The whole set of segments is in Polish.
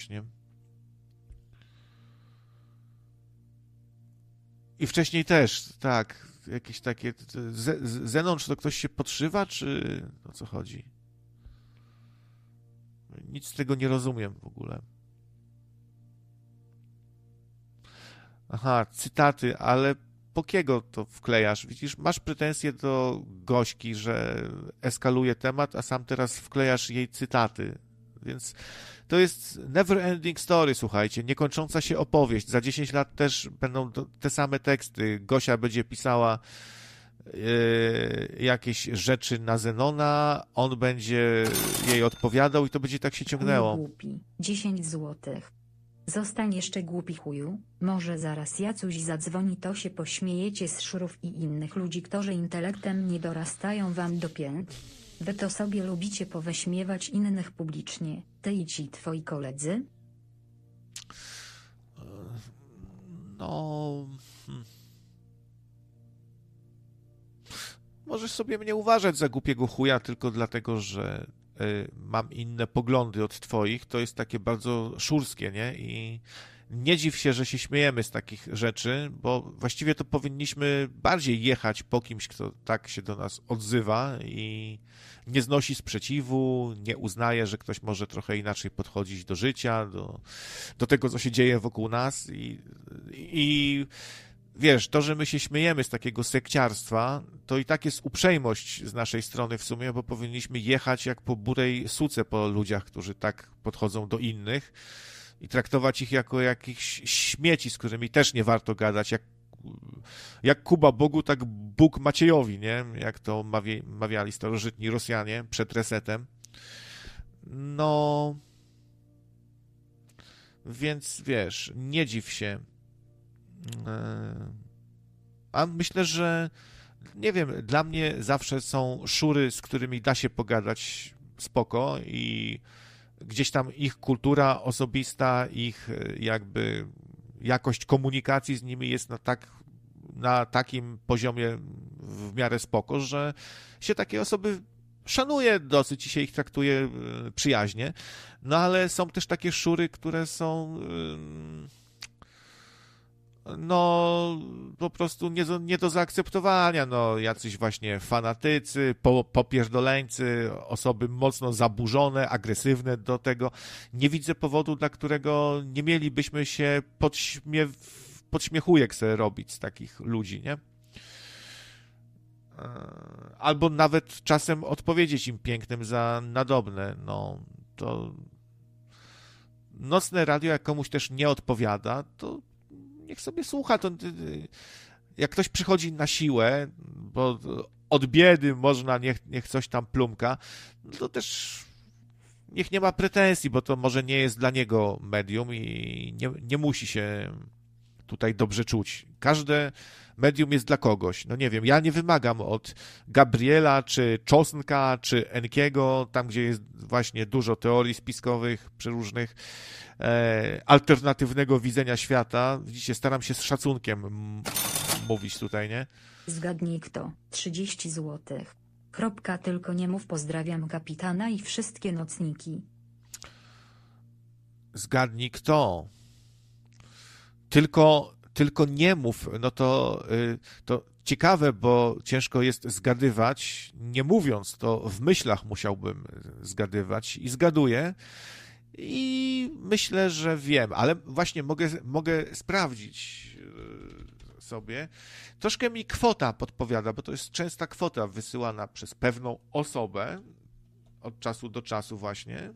właśnie. I wcześniej też, tak, jakieś takie... Zenon, czy to ktoś się podszywa, czy o co chodzi? Nic z tego nie rozumiem w ogóle. Aha, cytaty, ale po kiego to wklejasz? Widzisz, masz pretensje do Gośki, że eskaluje temat, a sam teraz wklejasz jej cytaty. Więc to jest never ending story, słuchajcie, niekończąca się opowieść. Za 10 lat też będą te same teksty. Gosia będzie pisała jakieś rzeczy na Zenona, on będzie jej odpowiadał i to będzie tak się ciągnęło. Głupi, 10 złotych. Zostań jeszcze głupi chuju, może zaraz Jacuś zadzwoni, to się pośmiejecie z szurów i innych ludzi, którzy intelektem nie dorastają wam do pięt. Wy to sobie lubicie powyśmiewać innych publicznie, ty i ci twoi koledzy? No... Możesz sobie mnie uważać za głupiego chuja tylko dlatego, że mam inne poglądy od twoich. To jest takie bardzo szurskie, nie? I nie dziw się, że się śmiejemy z takich rzeczy, bo właściwie to powinniśmy bardziej jechać po kimś, kto tak się do nas odzywa i nie znosi sprzeciwu, nie uznaje, że ktoś może trochę inaczej podchodzić do życia, do tego, co się dzieje wokół nas i wiesz, to, że my się śmiejemy z takiego sekciarstwa, to i tak jest uprzejmość z naszej strony w sumie, bo powinniśmy jechać jak po burej suce po ludziach, którzy tak podchodzą do innych i traktować ich jako jakichś śmieci, z którymi też nie warto gadać, jak Kuba Bogu, tak Bóg Maciejowi, nie? Jak to mawiali starożytni Rosjanie przed resetem. No... Więc wiesz, nie dziw się. A myślę, że nie wiem, dla mnie zawsze są szury, z którymi da się pogadać spoko i gdzieś tam ich kultura osobista, ich jakby jakość komunikacji z nimi jest na takim poziomie w miarę spoko, że się takie osoby szanuje dosyć i się ich traktuje przyjaźnie. No ale są też takie szury, które są no po prostu nie do zaakceptowania, no jacyś właśnie fanatycy, popierdoleńcy, osoby mocno zaburzone, agresywne do tego. Nie widzę powodu, dla którego nie mielibyśmy się podśmiechujek sobie robić z takich ludzi, nie? Albo nawet czasem odpowiedzieć im pięknym za nadobne, no to nocne radio, jak komuś też nie odpowiada, to niech sobie słucha, to jak ktoś przychodzi na siłę, bo od biedy można, niech coś tam plumka, to też niech nie ma pretensji, bo to może nie jest dla niego medium i nie musi się tutaj dobrze czuć. Każde medium jest dla kogoś. No nie wiem, ja nie wymagam od Gabriela, czy Czosnka, czy Enkiego, tam gdzie jest właśnie dużo teorii spiskowych, przeróżnych, alternatywnego widzenia świata. Widzicie, staram się z szacunkiem mówić tutaj, nie? Zgadnij kto, 30 złotych. Kropka, tylko nie mów, pozdrawiam kapitana i wszystkie nocniki. Zgadnij kto. Tylko nie mów, no to ciekawe, bo ciężko jest zgadywać, nie mówiąc, to w myślach musiałbym zgadywać i zgaduję i myślę, że wiem, ale właśnie mogę sprawdzić sobie. Troszkę mi kwota podpowiada, bo to jest częsta kwota wysyłana przez pewną osobę od czasu do czasu właśnie.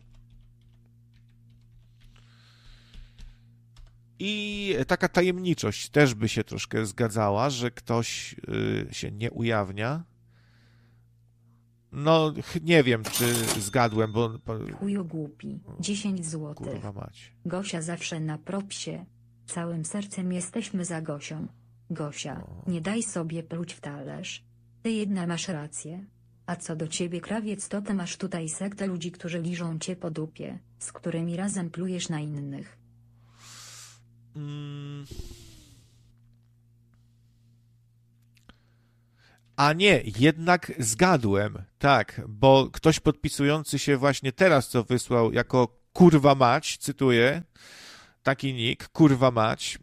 I taka tajemniczość też by się troszkę zgadzała, że ktoś się nie ujawnia. No, nie wiem, czy zgadłem, bo... Chuju głupi, 10 złotych. Kurwa mać. Gosia zawsze na propsie. Całym sercem jesteśmy za Gosią. Gosia, nie daj sobie pluć w talerz. Ty jedna masz rację. A co do ciebie, krawiec, to ty masz tutaj sektę ludzi, którzy liżą cię po dupie, z którymi razem plujesz na innych. A nie, jednak zgadłem, tak, bo ktoś podpisujący się właśnie teraz, co wysłał jako kurwa mać, cytuję, taki nick, kurwa mać,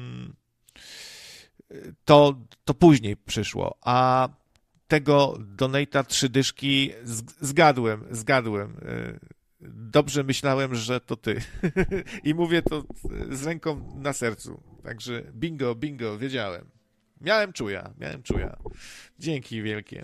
to później przyszło, a tego donata 3 dyszki zgadłem. Dobrze myślałem, że to ty. I mówię to z ręką na sercu. Także bingo, wiedziałem. Miałem czuja. Dzięki wielkie.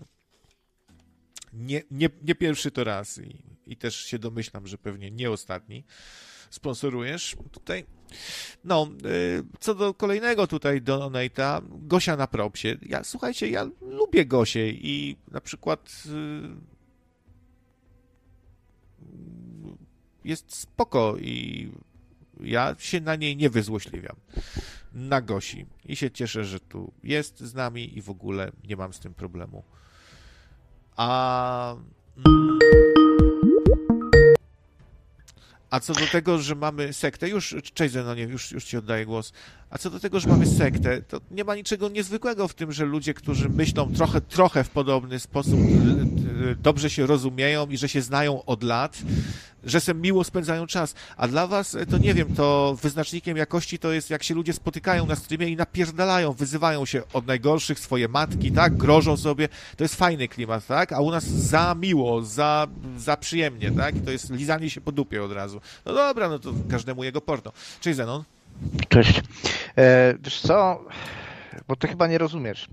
Nie pierwszy to raz i też się domyślam, że pewnie nie ostatni. Sponsorujesz tutaj. No, co do kolejnego tutaj donate'a, Gosia na propsie. Słuchajcie, ja lubię Gosię i na przykład jest spoko i ja się na niej nie wyzłośliwiam. Na Gosi. I się cieszę, że tu jest z nami i w ogóle nie mam z tym problemu. A co do tego, że mamy sektę, cześć Zenonie, już ci oddaję głos. A co do tego, że mamy sektę, to nie ma niczego niezwykłego w tym, że ludzie, którzy myślą trochę w podobny sposób, dobrze się rozumieją i że się znają od lat, że se miło spędzają czas. A dla was, to nie wiem, to wyznacznikiem jakości to jest, jak się ludzie spotykają na streamie i napierdalają, wyzywają się od najgorszych, swoje matki, tak, grożą sobie. To jest fajny klimat, tak? A u nas za miło, za przyjemnie, tak? I to jest lizanie się po dupie od razu. No dobra, no to każdemu jego porno. Cześć Zenon. Cześć. Wiesz co, bo ty chyba nie rozumiesz.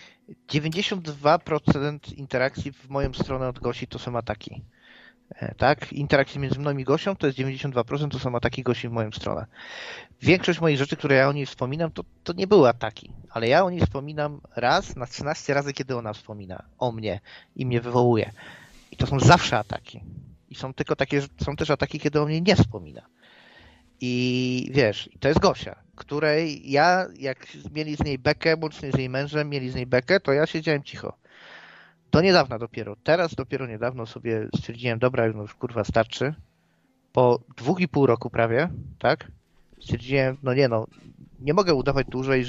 92% interakcji w moją stronę od Gosi to są ataki. Tak? Interakcji między mną i Gosią to jest 92%, to są ataki Gosi w moją stronę. Większość moich rzeczy, które ja o niej wspominam, to nie były ataki, ale ja o niej wspominam raz na 13 razy, kiedy ona wspomina o mnie i mnie wywołuje. I to są zawsze ataki. I są też ataki, kiedy o mnie nie wspomina. I wiesz, to jest Gosia, której ja, jak mieli z niej bekę, łącznie z jej mężem, mieli z niej bekę, to ja siedziałem cicho. Do niedawna dopiero. Teraz dopiero niedawno sobie stwierdziłem, dobra, już kurwa starczy. Po 2,5 roku prawie, tak? Stwierdziłem, nie mogę udawać dłużej,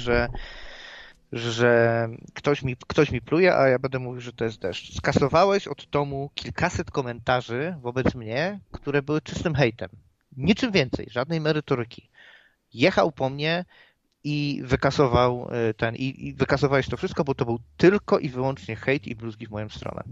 że ktoś mi pluje, a ja będę mówił, że to jest deszcz. Skasowałeś od Tomu kilkaset komentarzy wobec mnie, które były czystym hejtem. Niczym więcej, żadnej merytoryki. Jechał po mnie i wykasował i wykasowałeś to wszystko, bo to był tylko i wyłącznie hejt i bluzgi w moją stronę.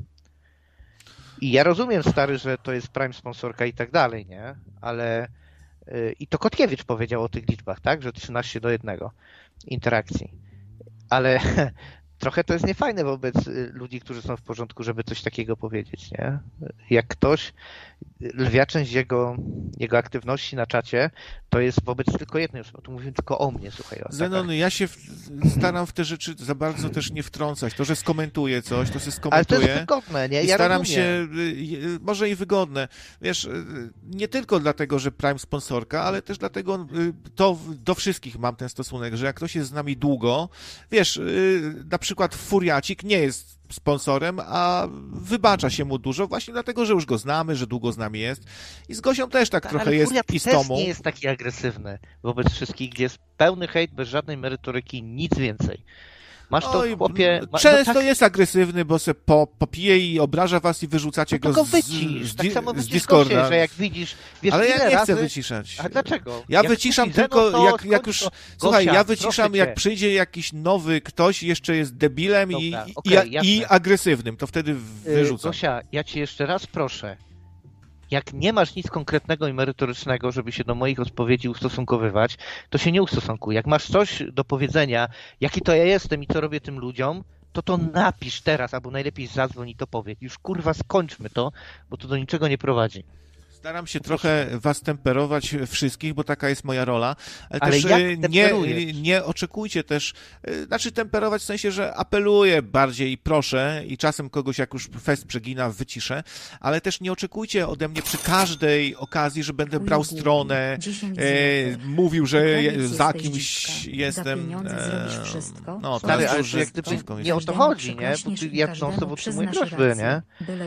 I ja rozumiem, stary, że to jest prime sponsorka i tak dalej, nie? Ale i to Kotkiewicz powiedział o tych liczbach, tak? Że 13:1 interakcji. Ale trochę to jest niefajne wobec ludzi, którzy są w porządku, żeby coś takiego powiedzieć, nie? Jak ktoś, lwia część jego aktywności na czacie to jest wobec tylko jednej osoby. Tu mówimy tylko o mnie, słuchaj. Zenon, ja się staram w te rzeczy za bardzo też nie wtrącać. To, że skomentuję coś, to się skomentuję. Ale to jest wygodne, nie? Ja staram się, może i wygodne. Wiesz, nie tylko dlatego, że Prime sponsorka, ale też dlatego, to do wszystkich mam ten stosunek, że jak ktoś jest z nami długo, wiesz, na przykład Furiacik nie jest sponsorem, a wybacza się mu dużo właśnie dlatego, że już go znamy, że długo z nami jest. I z Gosią też tak trochę jest i z Tomą. Nie jest taki agresywny wobec wszystkich, gdzie jest pełny hejt, bez żadnej merytoryki, nic więcej. Masz to, chłopie... Często jest agresywny, bo se popije i obraża was i wyrzucacie go tak samo z Discorda. Gosie, że jak widzisz... Wiesz, ale ja nie chcę razy... wyciszać. A dlaczego? Ja wyciszam tylko, jak już... Słuchaj, Gosia, ja wyciszam, jak przyjdzie jakiś nowy ktoś, jeszcze jest debilem i agresywnym, to wtedy wyrzucam. Gosia, ja cię jeszcze raz proszę, jak nie masz nic konkretnego i merytorycznego, żeby się do moich odpowiedzi ustosunkowywać, to się nie ustosunkuj. Jak masz coś do powiedzenia, jaki to ja jestem i co robię tym ludziom, to napisz teraz, albo najlepiej zadzwoń i to powiedz. Już kurwa skończmy to, bo to do niczego nie prowadzi. Staram się trochę was temperować wszystkich, bo taka jest moja rola, ale też nie oczekujcie też, znaczy temperować w sensie, że apeluję bardziej i proszę i czasem kogoś jak już fest przegina wyciszę, ale też nie oczekujcie ode mnie przy każdej okazji, że będę brał stronę, mówił, że za kimś jestem. No, stary, ale jak gdyby nie o to chodzi, nie? Bo ty ja non-stop otrzymuję groźby, nie?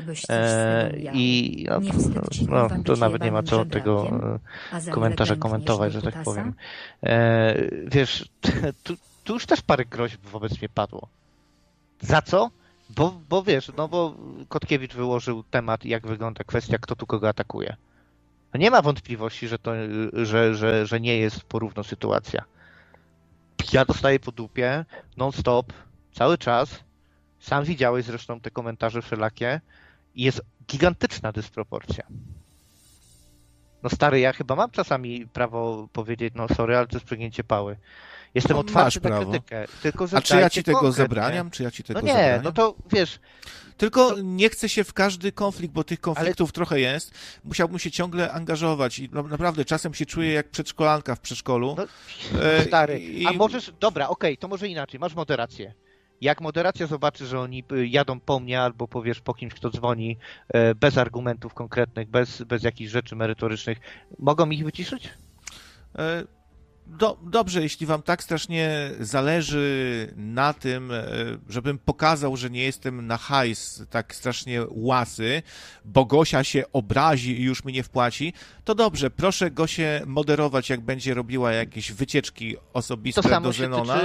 I to nawet nie ma co tego komentarza komentować, że tak powiem. Wiesz, tu już też parę groźb wobec mnie padło. Za co? Bo wiesz, bo Kotkiewicz wyłożył temat, jak wygląda kwestia, kto tu kogo atakuje. No nie ma wątpliwości, że nie jest porówno sytuacja. Ja dostaję po dupie non-stop, cały czas. Sam widziałeś zresztą te komentarze wszelakie. I jest gigantyczna dysproporcja. No stary, ja chyba mam czasami prawo powiedzieć, no sorry, ale to jest przegięcie pały. Jestem otwarty na krytykę. Tylko, że a czy ja ci tego zabraniam? Czy ja ci tego zabraniam? No to wiesz... Tylko nie chcę się w każdy konflikt, bo tych konfliktów trochę jest. Musiałbym się ciągle angażować i naprawdę czasem się czuję jak przedszkolanka w przedszkolu. No, stary, a możesz... Dobra, okej, to może inaczej, masz moderację. Jak moderacja zobaczy, że oni jadą po mnie albo powiesz po kimś, kto dzwoni, bez argumentów konkretnych, bez jakichś rzeczy merytorycznych, mogą ich wyciszyć? Dobrze, jeśli wam tak strasznie zależy na tym, żebym pokazał, że nie jestem na hajs tak strasznie łasy, bo Gosia się obrazi i już mi nie wpłaci, to dobrze, proszę Gosię moderować, jak będzie robiła jakieś wycieczki osobiste do Zenona.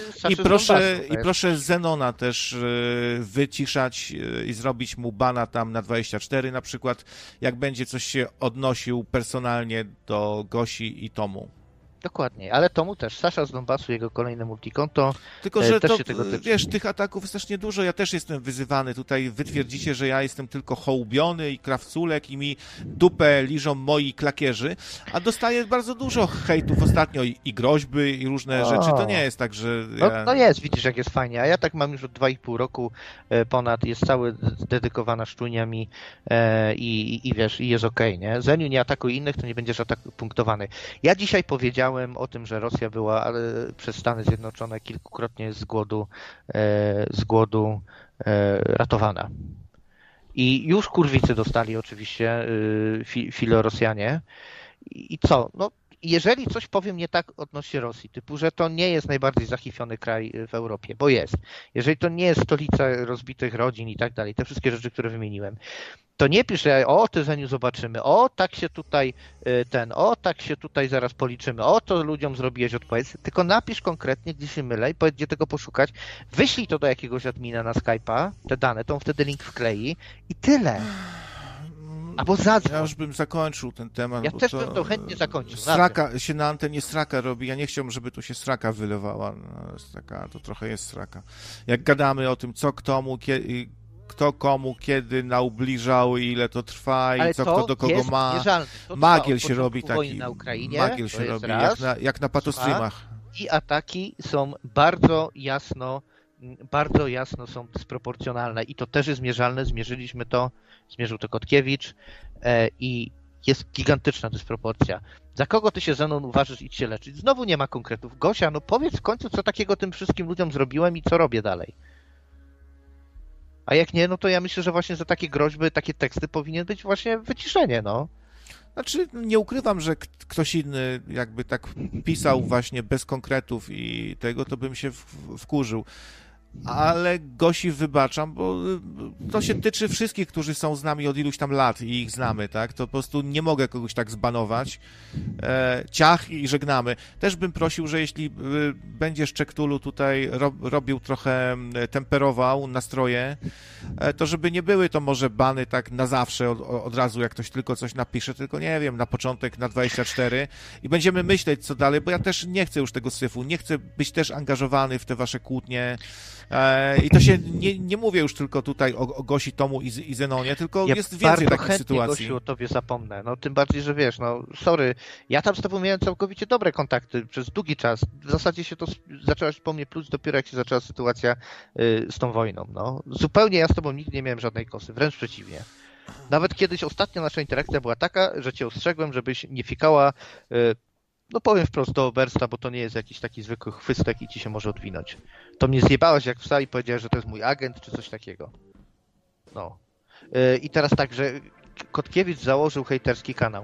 I proszę Zenona też wyciszać i zrobić mu bana tam na 24 na przykład, jak będzie coś się odnosił personalnie do Gosi i Tomu. Dokładnie, ale Tomu też. Sasza z Donbasu, jego kolejne multikonto. Tylko, że też to, się tego tyczy. wiesz, tych ataków strasznie dużo. Ja też jestem wyzywany. Tutaj wy twierdzicie, że ja jestem tylko hołubiony i krawculek i mi dupę liżą moi klakierzy, a dostaję bardzo dużo hejtów ostatnio i groźby i różne rzeczy. To nie jest tak, że ja... No jest, widzisz, jak jest fajnie. A ja tak mam już od 2,5 roku ponad. Jest cały dedykowana szczujniami i wiesz, i jest okej, nie? Zeniu, nie atakuj innych, to nie będziesz punktowany. Ja dzisiaj powiedziałem o tym, że Rosja była przez Stany Zjednoczone kilkukrotnie z głodu ratowana. I już kurwicy dostali oczywiście filorosjanie. I co? No, jeżeli coś powiem nie tak odnośnie Rosji, typu, że to nie jest najbardziej zachiwiony kraj w Europie, bo jest. Jeżeli to nie jest stolica rozbitych rodzin i tak dalej, te wszystkie rzeczy, które wymieniłem, to nie pisze, o, ty Zeniu zobaczymy, o, tak się tutaj tak się tutaj zaraz policzymy, o, to ludziom zrobiłeś odpowiedź, tylko napisz konkretnie, gdzie się mylę i powiedz, gdzie tego poszukać, wyślij to do jakiegoś admina na Skype'a, te dane, to on wtedy link wklei i tyle. Albo zadzwoń. Ja już bym zakończył ten temat. Ja też bym to chętnie zakończył. Sraka się na antenie sraka robi. Ja nie chciałbym, żeby tu się sraka wylewała. To trochę jest sraka. Jak gadamy o tym, co kto komu kiedy naubliżał i ile to trwa i co kto do kogo ma. Magiel się robi taki. Na Ukrainie, magiel się robi, jak na patostreamach. I ataki są bardzo jasno są dysproporcjonalne i to też jest mierzalne, zmierzył to Kotkiewicz i jest gigantyczna dysproporcja. Za kogo ty się, Zenon, uważasz idź się leczyć? Znowu nie ma konkretów. Gosia, no powiedz w końcu, co takiego tym wszystkim ludziom zrobiłem i co robię dalej. A jak nie, no to ja myślę, że właśnie za takie groźby, takie teksty powinien być właśnie wyciszenie, no. Znaczy, nie ukrywam, że ktoś inny jakby tak pisał właśnie bez konkretów i tego, to bym się wkurzył. Ale Gosi wybaczam, bo to się tyczy wszystkich, którzy są z nami od iluś tam lat i ich znamy, tak? To po prostu nie mogę kogoś tak zbanować. Ciach i żegnamy. Też bym prosił, że jeśli będziesz Czektulu tutaj robił trochę, temperował nastroje, to żeby nie były to może bany tak na zawsze od razu, jak ktoś tylko coś napisze, tylko nie wiem, na początek na 24 i będziemy myśleć, co dalej, bo ja też nie chcę już tego syfu, nie chcę być też angażowany w te wasze kłótnie. I to się nie mówię już tylko tutaj o Gosi, Tomu i Zenonie, tylko jest więcej takich sytuacji. Gosiu, o tobie zapomnę. No tym bardziej, że wiesz, no sorry, ja tam z tobą miałem całkowicie dobre kontakty przez długi czas. W zasadzie się to zaczęłaś po mnie pluć dopiero jak się zaczęła sytuacja z tą wojną. No. Zupełnie ja z tobą nigdy nie miałem żadnej kosy, wręcz przeciwnie. Nawet kiedyś ostatnia nasza interakcja była taka, że cię ostrzegłem, żebyś nie fikała, no powiem wprost, do Obersta, bo to nie jest jakiś taki zwykły chwystek i ci się może odwinąć. To mnie zjebałaś jak wstał i powiedziałeś, że to jest mój agent, czy coś takiego. No. I teraz tak, że Kotkiewicz założył hejterski kanał.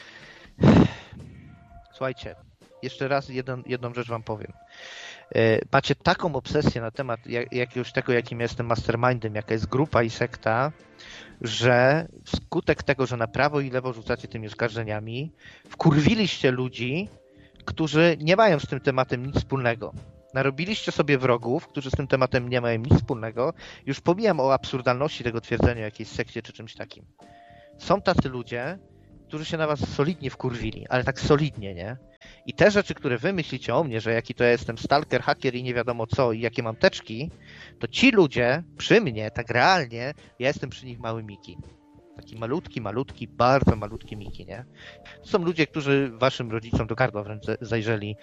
Słuchajcie, jeszcze raz jedną rzecz wam powiem. Macie taką obsesję na temat jakiegoś tego, jakim jestem mastermindem, jaka jest grupa i sekta, że wskutek tego, że na prawo i lewo rzucacie tymi oskarżeniami, wkurwiliście ludzi, którzy nie mają z tym tematem nic wspólnego. Narobiliście sobie wrogów, którzy z tym tematem nie mają nic wspólnego. Już pomijam o absurdalności tego twierdzenia o jakiejś sekcie czy czymś takim. Są tacy ludzie którzy się na was solidnie wkurwili, ale tak solidnie, nie? I te rzeczy, które wy myślicie o mnie, że jaki to ja jestem stalker, haker i nie wiadomo co i jakie mam teczki, to ci ludzie przy mnie, tak realnie, ja jestem przy nich mały Miki. Taki malutki, bardzo malutki Miki, nie? To są ludzie, którzy waszym rodzicom do gardła wręcz zajrzeli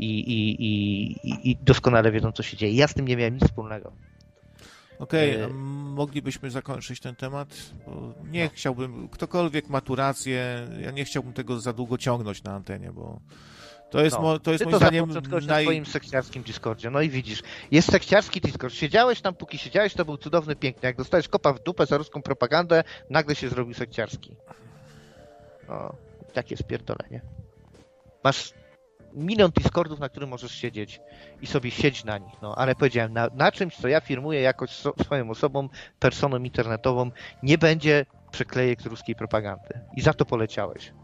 i doskonale wiedzą, co się dzieje. Ja z tym nie miałem nic wspólnego. Okej, moglibyśmy zakończyć ten temat? Bo nie chciałbym, ktokolwiek ma tu rację, ja nie chciałbym tego za długo ciągnąć na antenie, bo to jest, to jest moim zdaniem na swoim sekciarskim Discordzie. No i widzisz, jest sekciarski Discord. Siedziałeś tam, póki siedziałeś, to był cudowny, piękny. Jak dostałeś kopa w dupę za ruską propagandę, nagle się zrobił sekciarski. O, takie spierdolenie. Masz milion Discordów, na którym możesz siedzieć i sobie siedź na nich, no, ale powiedziałem, na czymś, co ja firmuję jakoś swoją osobą, personą internetową, nie będzie przeklejek z ruskiej propagandy. I za to poleciałeś.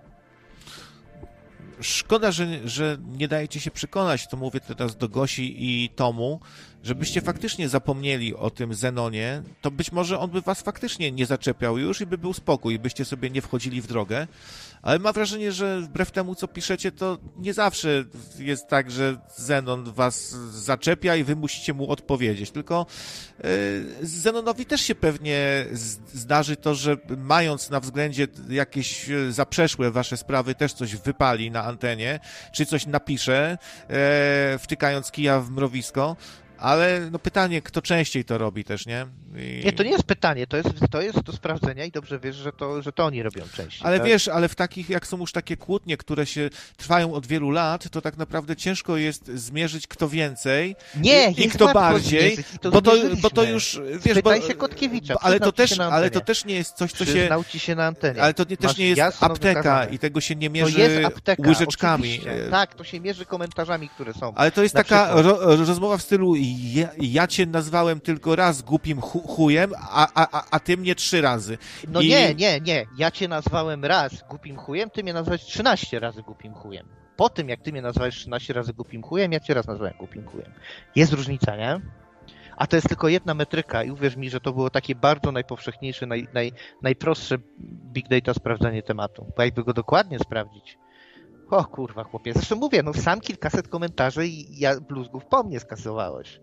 Szkoda, że nie dajecie się przekonać, to mówię teraz do Gosi i Tomu, żebyście faktycznie zapomnieli o tym Zenonie, to być może on by was faktycznie nie zaczepiał już i by był spokój, byście sobie nie wchodzili w drogę, ale mam wrażenie, że wbrew temu, co piszecie, to nie zawsze jest tak, że Zenon was zaczepia i wy musicie mu odpowiedzieć, tylko Zenonowi też się pewnie zdarzy to, że mając na względzie jakieś zaprzeszłe wasze sprawy, też coś wypali na antenie, czy coś napisze, wtykając kija w mrowisko, ale no pytanie, kto częściej to robi też, nie? Nie, to nie jest pytanie, to jest do sprawdzenia i dobrze wiesz, że to oni robią częściej. Ale tak? wiesz, ale w takich, jak są już takie kłótnie, które się trwają od wielu lat, to tak naprawdę ciężko jest zmierzyć kto więcej i kto bardziej, bo to już, wiesz, Spytaj się Kotkiewicza, ale to też nie jest coś, co się... Przyznał ci się na antenie. Ale to też nie jest apteka wykazane. I tego się nie mierzy to jest apteka, łyżeczkami. Oczywiście. Tak, to się mierzy komentarzami, które są. Ale to jest na taka rozmowa w stylu ja cię nazwałem tylko raz głupim chujem, a ty mnie 3 razy. No nie. Ja cię nazwałem raz głupim chujem, ty mnie nazwałeś 13 razy głupim chujem. Po tym, jak ty mnie nazwałeś 13 razy głupim chujem, ja cię raz nazwałem głupim chujem. Jest różnica, nie? A to jest tylko jedna metryka i uwierz mi, że to było takie bardzo najpowszechniejsze, najprostsze big data sprawdzanie tematu. Bo jakby go dokładnie sprawdzić, o kurwa chłopie, zresztą mówię, no sam kilkaset komentarzy i bluzgów po mnie skasowałeś.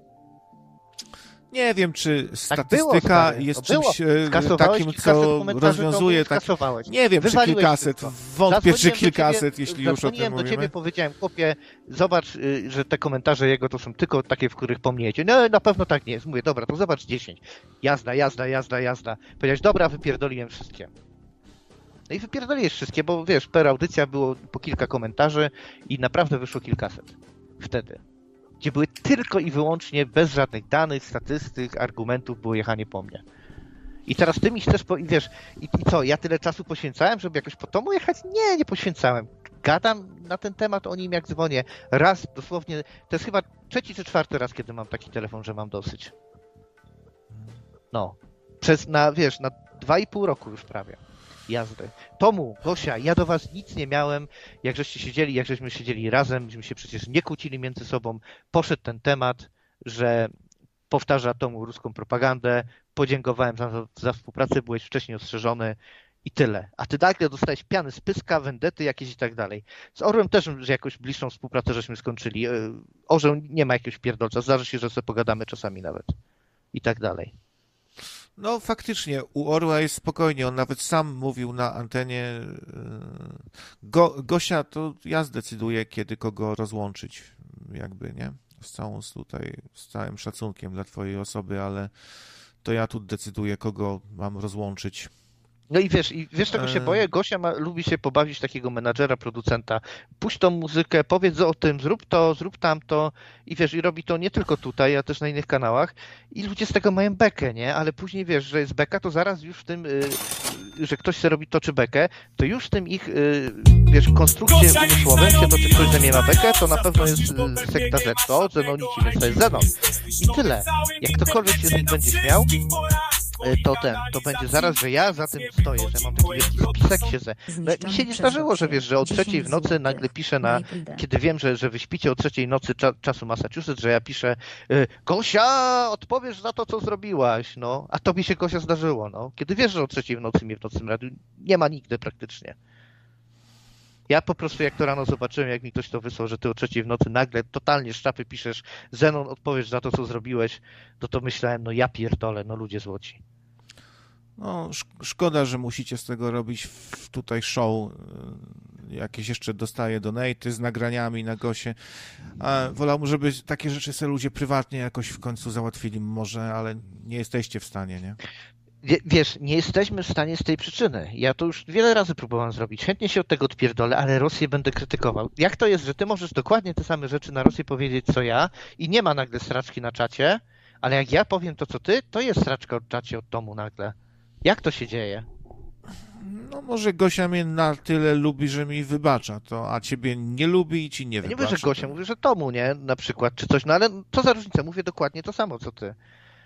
Nie wiem, czy tak statystyka było, jest czymś takim, co rozwiązuje tak. Nie wiem, czy kilkaset, wątpię, czy kilkaset, jeśli już o tym mówimy. Do ciebie powiedziałem, chłopie, zobacz, że te komentarze jego to są tylko takie, w których pomniejecie. No, na pewno tak nie jest. Mówię, dobra, to zobacz 10. Jazda. Powiedziałeś, dobra, wypierdoliłem wszystkie. No i wypierdoliłeś wszystkie, bo wiesz, per audycja było po kilka komentarzy i naprawdę wyszło kilkaset. Wtedy. Gdzie były tylko i wyłącznie, bez żadnych danych, statystyk, argumentów, było jechanie po mnie. I teraz ty mi chcesz, wiesz, i co, ja tyle czasu poświęcałem, żeby jakoś po tomu jechać? Nie poświęcałem. Gadam na ten temat o nim, jak dzwonię. Raz, dosłownie, to jest chyba 3. czy 4. raz, kiedy mam taki telefon, że mam dosyć. No. Na 2,5 roku już prawie. Jazdy. Tomu, Gosia, ja do was nic nie miałem, jak żeśmy siedzieli razem, myśmy się przecież nie kłócili między sobą, poszedł ten temat, że powtarza Tomu ruską propagandę, podziękowałem za współpracę, byłeś wcześniej ostrzeżony i tyle. A ty nagle dostałeś piany z pyska, wendety jakieś i tak dalej. Z Orłem też, że jakoś bliższą współpracę żeśmy skończyli. Orzeł nie ma jakiegoś pierdolca, zdarzy się, że sobie pogadamy czasami nawet. I tak dalej. No faktycznie, u Orła jest spokojnie, on nawet sam mówił na antenie, Gosia, to ja zdecyduję, kiedy kogo rozłączyć, jakby, nie? Z całym szacunkiem dla twojej osoby, ale to ja tu decyduję, kogo mam rozłączyć. No i wiesz czego się boję? Gosia lubi się pobawić takiego menadżera, producenta. Puść tą muzykę, powiedz o tym, zrób to, zrób tamto i wiesz, i robi to nie tylko tutaj, a też na innych kanałach i ludzie z tego mają bekę, nie? Ale później wiesz, że jest beka, to zaraz już w tym, że ktoś sobie robi to czy bekę, to już w tym ich, wiesz, konstrukcie umysłowym się to, czy ktoś ze mnie ma bekę, to na pewno jest sekta Z, to Zenonici, więc to jest Zenon. I tyle. Jak ktokolwiek się z nich będzie śmiał, to będzie zaraz, że ja za tym stoję, że mam taki wielki spisek, siedzę. No, mi się nie zdarzyło, że wiesz, że o 3:00 w nocy nagle piszę kiedy wiem, że wy śpicie o 3:00 nocy czasu Massachusetts, że ja piszę Gosia, odpowiesz za to, co zrobiłaś, no. A tobie się, Gosia, zdarzyło, no. Kiedy wiesz, że o 3:00 w nocy mnie w nocnym radiu nie ma nigdy praktycznie. Ja po prostu jak to rano zobaczyłem, jak mi ktoś to wysłał, że ty o 3 w nocy nagle totalnie z czapy piszesz Zenon, odpowiesz za to, co zrobiłeś, to myślałem, no ja pierdolę, no ludzie złoci. No, szkoda, że musicie z tego robić tutaj show. Jakieś jeszcze dostaję donaty z nagraniami na Gosie. Wolałbym, żeby takie rzeczy sobie ludzie prywatnie jakoś w końcu załatwili może, ale nie jesteście w stanie, nie? Wiesz, nie jesteśmy w stanie z tej przyczyny. Ja to już wiele razy próbowałem zrobić. Chętnie się od tego odpierdolę, ale Rosję będę krytykował. Jak to jest, że ty możesz dokładnie te same rzeczy na Rosję powiedzieć, co ja i nie ma nagle straczki na czacie, ale jak ja powiem to, co ty, to jest straczka od czacie od domu nagle. Jak to się dzieje? No może Gosia mnie na tyle lubi, że mi wybacza to, a ciebie nie lubi i ci nie Ja wybacza. nie mówię, że Gosia, mówię, że Tomu, nie? Na przykład, czy coś, no ale co za różnica? Mówię dokładnie to samo, co ty.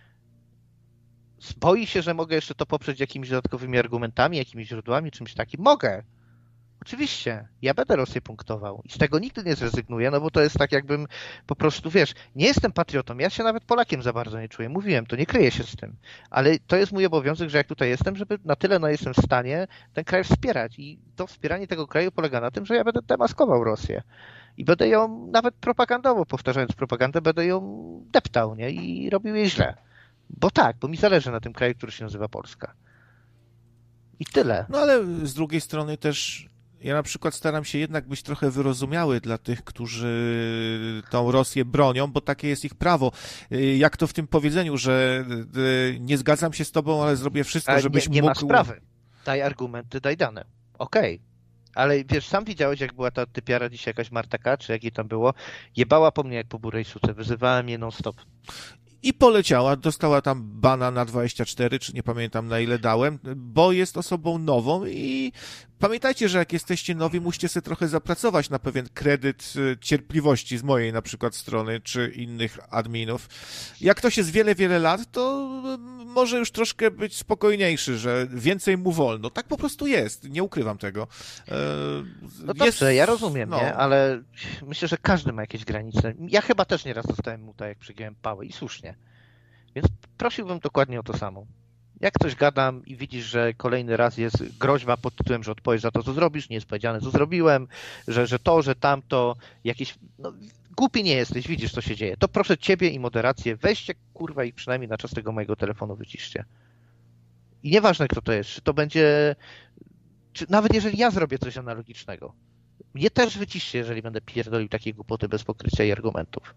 Boi się, że mogę jeszcze to poprzeć jakimiś dodatkowymi argumentami, jakimiś źródłami, czymś takim? Mogę. Oczywiście. Ja będę Rosję punktował. I z tego nigdy nie zrezygnuję, no bo to jest tak jakbym po prostu, wiesz, nie jestem patriotą. Ja się nawet Polakiem za bardzo nie czuję. Mówiłem, to nie kryję się z tym. Ale to jest mój obowiązek, że jak tutaj jestem, żeby na tyle jestem w stanie ten kraj wspierać. I to wspieranie tego kraju polega na tym, że ja będę demaskował Rosję. I będę ją nawet propagandowo, powtarzając propagandę, będę ją deptał, nie? I robił jej źle. Bo mi zależy na tym kraju, który się nazywa Polska. I tyle. No ale z drugiej strony też ja na przykład staram się jednak być trochę wyrozumiały dla tych, którzy tą Rosję bronią, bo takie jest ich prawo. Jak to w tym powiedzeniu, że nie zgadzam się z tobą, ale zrobię wszystko, żebyś mógł... Nie ma sprawy. Daj argumenty, daj dane. Okej. Ale wiesz, sam widziałeś, jak była ta typiara dzisiaj, jakaś Marta K., czy jak jej tam było, jebała po mnie jak po burej suce, wyzywała mnie non-stop. I poleciała, dostała tam bana na 24, czy nie pamiętam na ile dałem, bo jest osobą nową i pamiętajcie, że jak jesteście nowi, musicie sobie trochę zapracować na pewien kredyt cierpliwości z mojej na przykład strony, czy innych adminów. Jak ktoś jest wiele, wiele lat, to może już troszkę być spokojniejszy, że więcej mu wolno. Tak po prostu jest, nie ukrywam tego. No dobrze, ja rozumiem, nie? Ale myślę, że każdy ma jakieś granice. Ja chyba też nieraz dostałem muta, jak przegiąłem pałę i słusznie. Więc prosiłbym dokładnie o to samo. Jak coś gadam i widzisz, że kolejny raz jest groźba pod tytułem, że odpowiesz za to, co zrobisz, nie jest powiedziane, co zrobiłem, że to, że tamto, jakieś... No, głupi nie jesteś, widzisz, co się dzieje. To proszę ciebie i moderację, weźcie, kurwa, i przynajmniej na czas tego mojego telefonu wyciszcie. I nieważne, kto to jest, czy to będzie... Czy nawet jeżeli ja zrobię coś analogicznego. Mnie też wyciszcie, jeżeli będę pierdolił takie głupoty bez pokrycia i argumentów.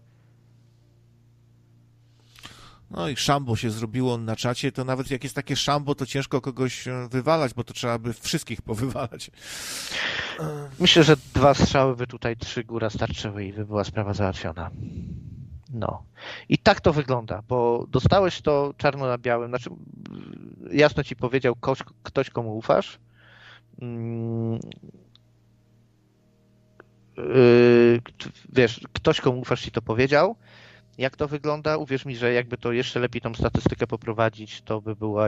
No i szambo się zrobiło na czacie, to nawet jak jest takie szambo, to ciężko kogoś wywalać, bo to trzeba by wszystkich powywalać. Myślę, że 2 strzały by tutaj 3 góra starczyły i by była sprawa załatwiona. No. I tak to wygląda, bo dostałeś to czarno na białym, znaczy jasno ci powiedział ktoś, komu ufasz. Wiesz, ktoś, komu ufasz, ci to powiedział. Jak to wygląda? Uwierz mi, że jakby to jeszcze lepiej tą statystykę poprowadzić, to by była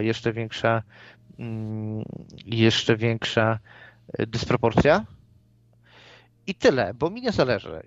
jeszcze większa dysproporcja. I tyle, bo mi nie zależy.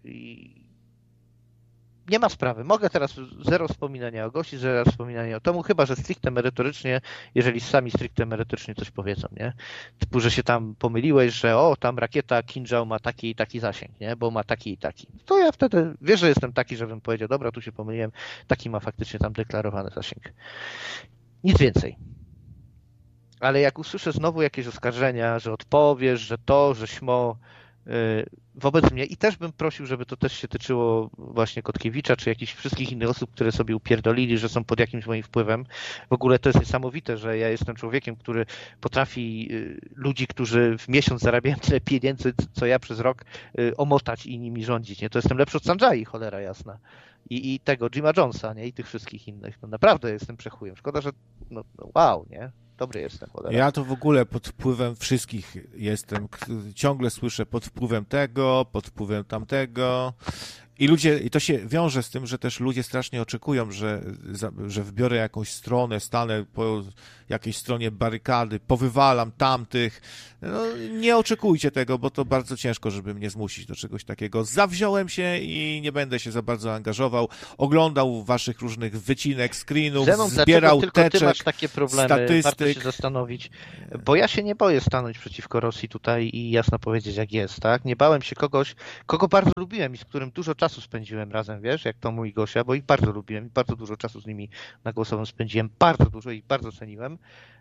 Nie ma sprawy. Mogę teraz zero wspominania o Gosi, zero wspominania o Tomu, chyba że stricte merytorycznie, jeżeli sami stricte merytorycznie coś powiedzą, nie? Typu, że się tam pomyliłeś, że tam rakieta Kinjal ma taki i taki zasięg, nie? Bo ma taki i taki. To ja wtedy, wiesz, że jestem taki, żebym powiedział, dobra, tu się pomyliłem, taki ma faktycznie tam deklarowany zasięg. Nic więcej. Ale jak usłyszę znowu jakieś oskarżenia, że odpowiesz, że to, że śmo wobec mnie i też bym prosił, żeby to też się tyczyło właśnie Kotkiewicza, czy jakichś wszystkich innych osób, które sobie upierdolili, że są pod jakimś moim wpływem. W ogóle to jest niesamowite, że ja jestem człowiekiem, który potrafi ludzi, którzy w miesiąc zarabiają tyle pieniędzy, co ja przez rok, omotać i nimi rządzić. Nie? To jestem lepszy od Sanjay, cholera jasna. I tego Jima Jonesa, nie? I tych wszystkich innych. No naprawdę jestem przechujem. Szkoda, że wow, nie? Dobry jestem. Cholera. Ja to w ogóle pod wpływem wszystkich jestem. Ciągle słyszę pod wpływem tego, pod wpływem tamtego. I to się wiąże z tym, że też ludzie strasznie oczekują, że wybiorę jakąś stronę, stanę po jakiejś stronie barykady, powywalam tamtych. No, nie oczekujcie tego, bo to bardzo ciężko, żeby mnie zmusić do czegoś takiego. Zawziąłem się i nie będę się za bardzo angażował. Oglądał waszych różnych wycinek, screenów, Zenon, zbierał tylko ty teczek, masz takie problemy, statystyk. warto się zastanowić, bo ja się nie boję stanąć przeciwko Rosji tutaj i jasno powiedzieć, jak jest, tak? Nie bałem się kogoś, kogo bardzo lubiłem i z którym dużo czasu spędziłem razem, wiesz, jak Tomu i Gosia, bo ich bardzo lubiłem i bardzo dużo czasu z nimi na głosowym spędziłem, bardzo dużo i bardzo ceniłem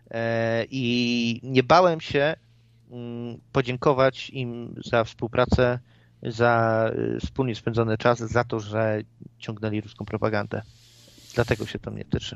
i nie bałem się podziękować im za współpracę, za wspólnie spędzony czas, za to, że ciągnęli ruską propagandę. Dlatego się to mnie tyczy.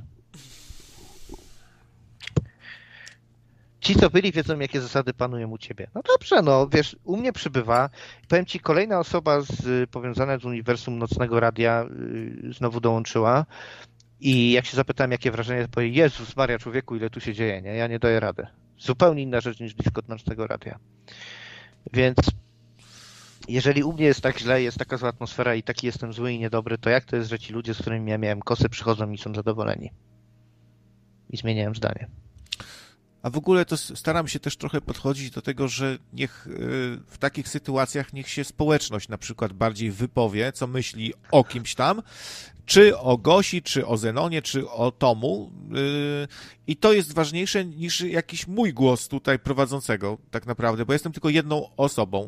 Ci, co byli, wiedzą, jakie zasady panują u ciebie. No dobrze, no wiesz, u mnie przybywa. Powiem ci, kolejna osoba powiązana z Uniwersum Nocnego Radia znowu dołączyła i jak się zapytałem, jakie wrażenie, to powie, Jezus Maria, człowieku, ile tu się dzieje, nie? Ja nie daję rady. Zupełnie inna rzecz niż Discord Nocnego Radia. Więc jeżeli u mnie jest tak źle, jest taka zła atmosfera i taki jestem zły i niedobry, to jak to jest, że ci ludzie, z którymi ja miałem kosy, przychodzą i są zadowoleni? I zmieniałem zdanie. A w ogóle to staram się też trochę podchodzić do tego, że niech w takich sytuacjach niech się społeczność na przykład bardziej wypowie, co myśli o kimś tam, czy o Gosi, czy o Zenonie, czy o Tomu. I to jest ważniejsze niż jakiś mój głos tutaj prowadzącego tak naprawdę, bo jestem tylko jedną osobą.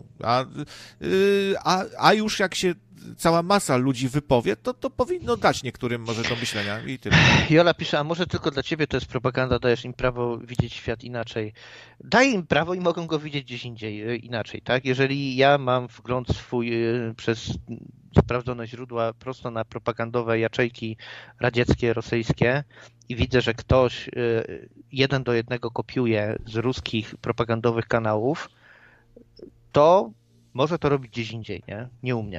A już jak się cała masa ludzi wypowie, to powinno dać niektórym może do myślenia i tyle. Jola pisze, a może tylko dla ciebie to jest propaganda, dajesz im prawo widzieć świat inaczej. Daj im prawo i mogą go widzieć gdzieś indziej, inaczej, tak? Jeżeli ja mam wgląd swój przez sprawdzone źródła prosto na propagandowe jaczejki radzieckie, rosyjskie i widzę, że ktoś 1:1 kopiuje z ruskich propagandowych kanałów, to może to robić gdzieś indziej, nie u mnie.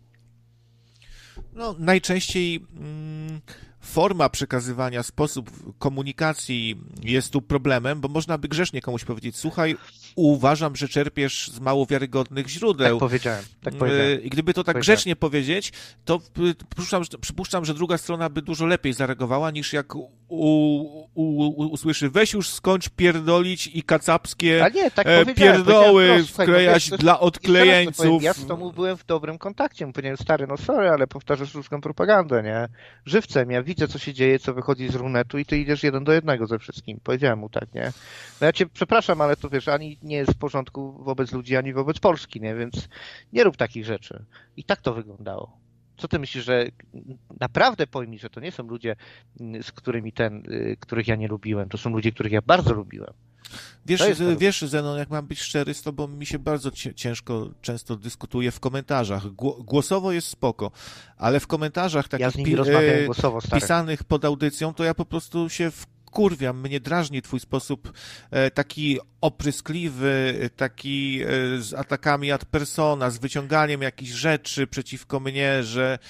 No, najczęściej forma przekazywania, sposób komunikacji jest tu problemem, bo można by grzecznie komuś powiedzieć, słuchaj, uważam, że czerpiesz z mało wiarygodnych źródeł. Tak powiedziałem. I gdyby to tak grzecznie powiedzieć, to przypuszczam, że druga strona by dużo lepiej zareagowała, niż jak usłyszy, weź już skończ pierdolić i kacapskie pierdoły wklejać dla odklejeńców. Ja z Tomu byłem w dobrym kontakcie. Mu powiedziałem, stary, no sorry, ale powtarzasz ruską propagandę, nie? Żywcem, ja widzę, co się dzieje, co wychodzi z runetu i ty idziesz 1:1 ze wszystkim. Powiedziałem mu tak, nie? No ja cię przepraszam, ale to wiesz, ani nie jest w porządku wobec ludzi, ani wobec Polski, nie? Więc nie rób takich rzeczy. I tak to wyglądało. Co ty myślisz, że naprawdę pojmij, że to nie są ludzie, z którymi których ja nie lubiłem. To są ludzie, których ja bardzo lubiłem. Wiesz, Zenon, jak mam być szczery z tobą, mi się bardzo ciężko często dyskutuje w komentarzach. Głosowo jest spoko, ale w komentarzach takich pisanych pod audycją, to ja po prostu się wkurwiam, mnie drażni twój sposób taki opryskliwy, taki z atakami ad persona, z wyciąganiem jakichś rzeczy przeciwko mnie, że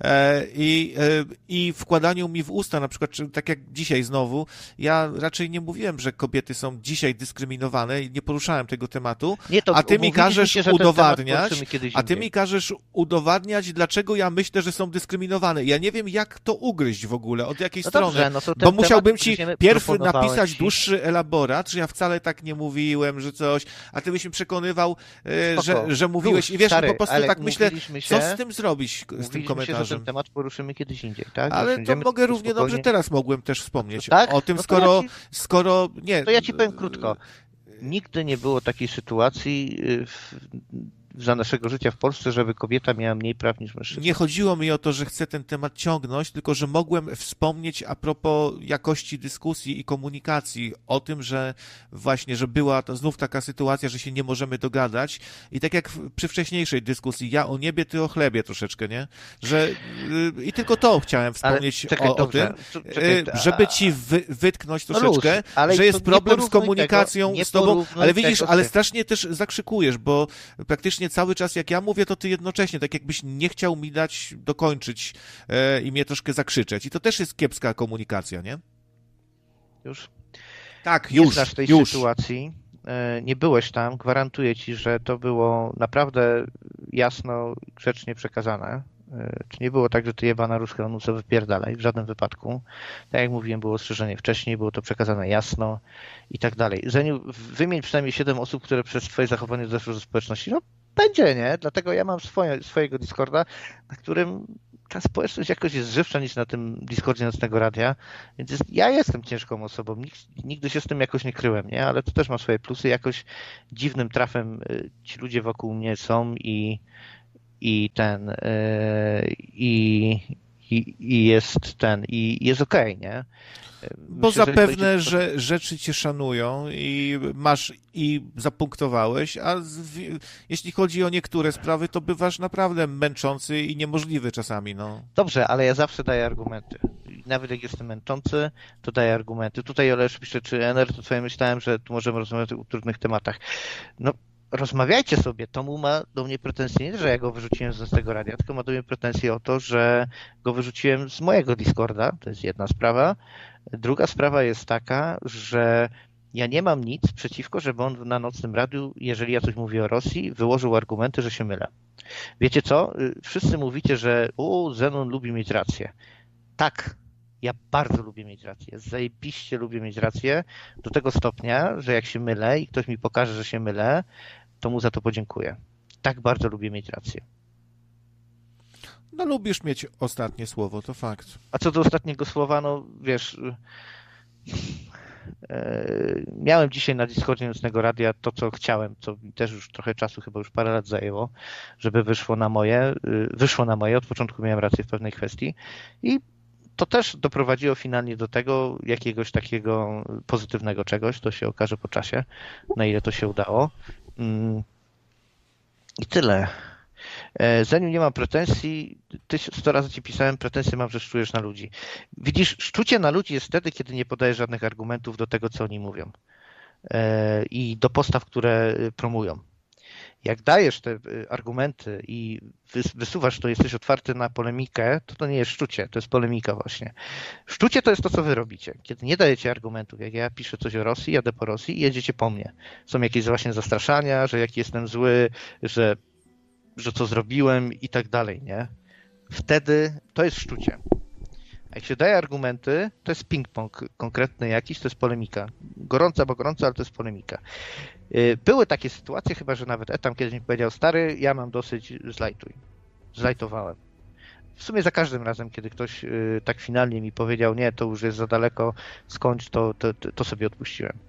i wkładaniu mi w usta, na przykład, tak jak dzisiaj znowu, ja raczej nie mówiłem, że kobiety są dzisiaj dyskryminowane i nie poruszałem tego tematu, a ty mi każesz udowadniać, dlaczego ja myślę, że są dyskryminowane. Ja nie wiem, jak to ugryźć w ogóle, od jakiej strony, bo musiałbym ci pierw napisać dłuższy elaborat, że ja wcale tak nie mówiłem, że coś, a ty byś mi przekonywał, że mówiłeś i wiesz, stary, po prostu tak myślę, co z tym zrobić, z tym komentarzem. Że ten temat poruszymy kiedyś indziej, tak? Ale to mogę równie dobrze teraz mogłem też wspomnieć tak? o tym, nie. To ja ci powiem krótko. Nigdy nie było takiej sytuacji za naszego życia w Polsce, żeby kobieta miała mniej praw niż mężczyzna. Nie chodziło mi o to, że chcę ten temat ciągnąć, tylko że mogłem wspomnieć a propos jakości dyskusji i komunikacji o tym, że właśnie, że była to znów taka sytuacja, że się nie możemy dogadać i tak jak przy wcześniejszej dyskusji, ja o niebie, ty o chlebie troszeczkę, nie? Że i tylko to chciałem wspomnieć o tym, żeby ci wytknąć troszeczkę, że jest problem z komunikacją z tobą, ale widzisz, ale strasznie też zakrzykujesz, bo praktycznie cały czas jak ja mówię, to ty jednocześnie, tak jakbyś nie chciał mi dać dokończyć i mnie troszkę zakrzyczeć. I to też jest kiepska komunikacja, nie? Już? Tak, już. Nie znasz tej sytuacji. Nie byłeś tam. Gwarantuję ci, że to było naprawdę jasno, grzecznie przekazane. Czy nie było tak, że ty jebana ruska onuce wypierdalaj? W żadnym wypadku. Tak jak mówiłem, było ostrzeżenie wcześniej, było to przekazane jasno i tak dalej. Zeniu, wymień przynajmniej 7 osób, które przez twoje zachowanie zeszły ze społeczności. No będzie, nie? Dlatego ja mam swojego Discorda, na którym ta społeczność jakoś jest żywsza niż na tym Discordzie Nocnego Radia, więc ja jestem ciężką osobą, nigdy się z tym jakoś nie kryłem, nie? Ale to też ma swoje plusy, jakoś dziwnym trafem ci ludzie wokół mnie są i jest okej, nie? Bo Myślę, zapewne, że rzeczy cię szanują i masz i zapunktowałeś, a jeśli chodzi o niektóre sprawy, to bywasz naprawdę męczący i niemożliwy czasami, no. Dobrze, ale ja zawsze daję argumenty. Nawet jak jestem męczący, to daję argumenty. Tutaj Olesz pisze, czy NR, to twoje myślałem, że tu możemy rozmawiać o trudnych tematach. No, rozmawiajcie sobie. Tomu ma do mnie pretensje, nie, że ja go wyrzuciłem z tego radia, tylko ma do mnie pretensje o to, że go wyrzuciłem z mojego Discorda. To jest jedna sprawa. Druga sprawa jest taka, że ja nie mam nic przeciwko, żeby on na Nocnym Radiu, jeżeli ja coś mówię o Rosji, wyłożył argumenty, że się mylę. Wiecie co? Wszyscy mówicie, że Zenon lubi mieć rację. Tak, ja bardzo lubię mieć rację. Zajebiście lubię mieć rację do tego stopnia, że jak się mylę i ktoś mi pokaże, że się mylę, to mu za to podziękuję. Tak bardzo lubię mieć rację. No lubisz mieć ostatnie słowo, to fakt. A co do ostatniego słowa, no wiesz, miałem dzisiaj na Discordzie Nocnego Radia to, co chciałem, co mi też już trochę czasu, chyba już parę lat zajęło, żeby wyszło na moje. Od początku miałem rację w pewnej kwestii i to też doprowadziło finalnie do tego jakiegoś takiego pozytywnego czegoś, to się okaże po czasie, na ile to się udało. I tyle. Zeniu, nie mam pretensji, 100 razy ci pisałem, pretensje mam, że szczujesz na ludzi. Widzisz, szczucie na ludzi jest wtedy, kiedy nie podajesz żadnych argumentów do tego, co oni mówią i do postaw, które promują. Jak dajesz te argumenty i wysuwasz to, jesteś otwarty na polemikę, to nie jest szczucie, to jest polemika właśnie. Szczucie to jest to, co wy robicie. Kiedy nie dajecie argumentów, jak ja piszę coś o Rosji, jadę po Rosji i jedziecie po mnie. Są jakieś właśnie zastraszania, że jaki jestem zły, że co zrobiłem i tak dalej, nie? Wtedy to jest szczucie. A jak się daje argumenty, to jest ping-pong konkretny jakiś, to jest polemika. Gorąca, bo gorąca, ale to jest polemika. Były takie sytuacje, chyba że nawet Etam kiedyś mi powiedział, stary, ja mam dosyć, zlajtuj. Zlajtowałem. W sumie za każdym razem, kiedy ktoś tak finalnie mi powiedział, nie, to już jest za daleko, skończ, to sobie odpuściłem.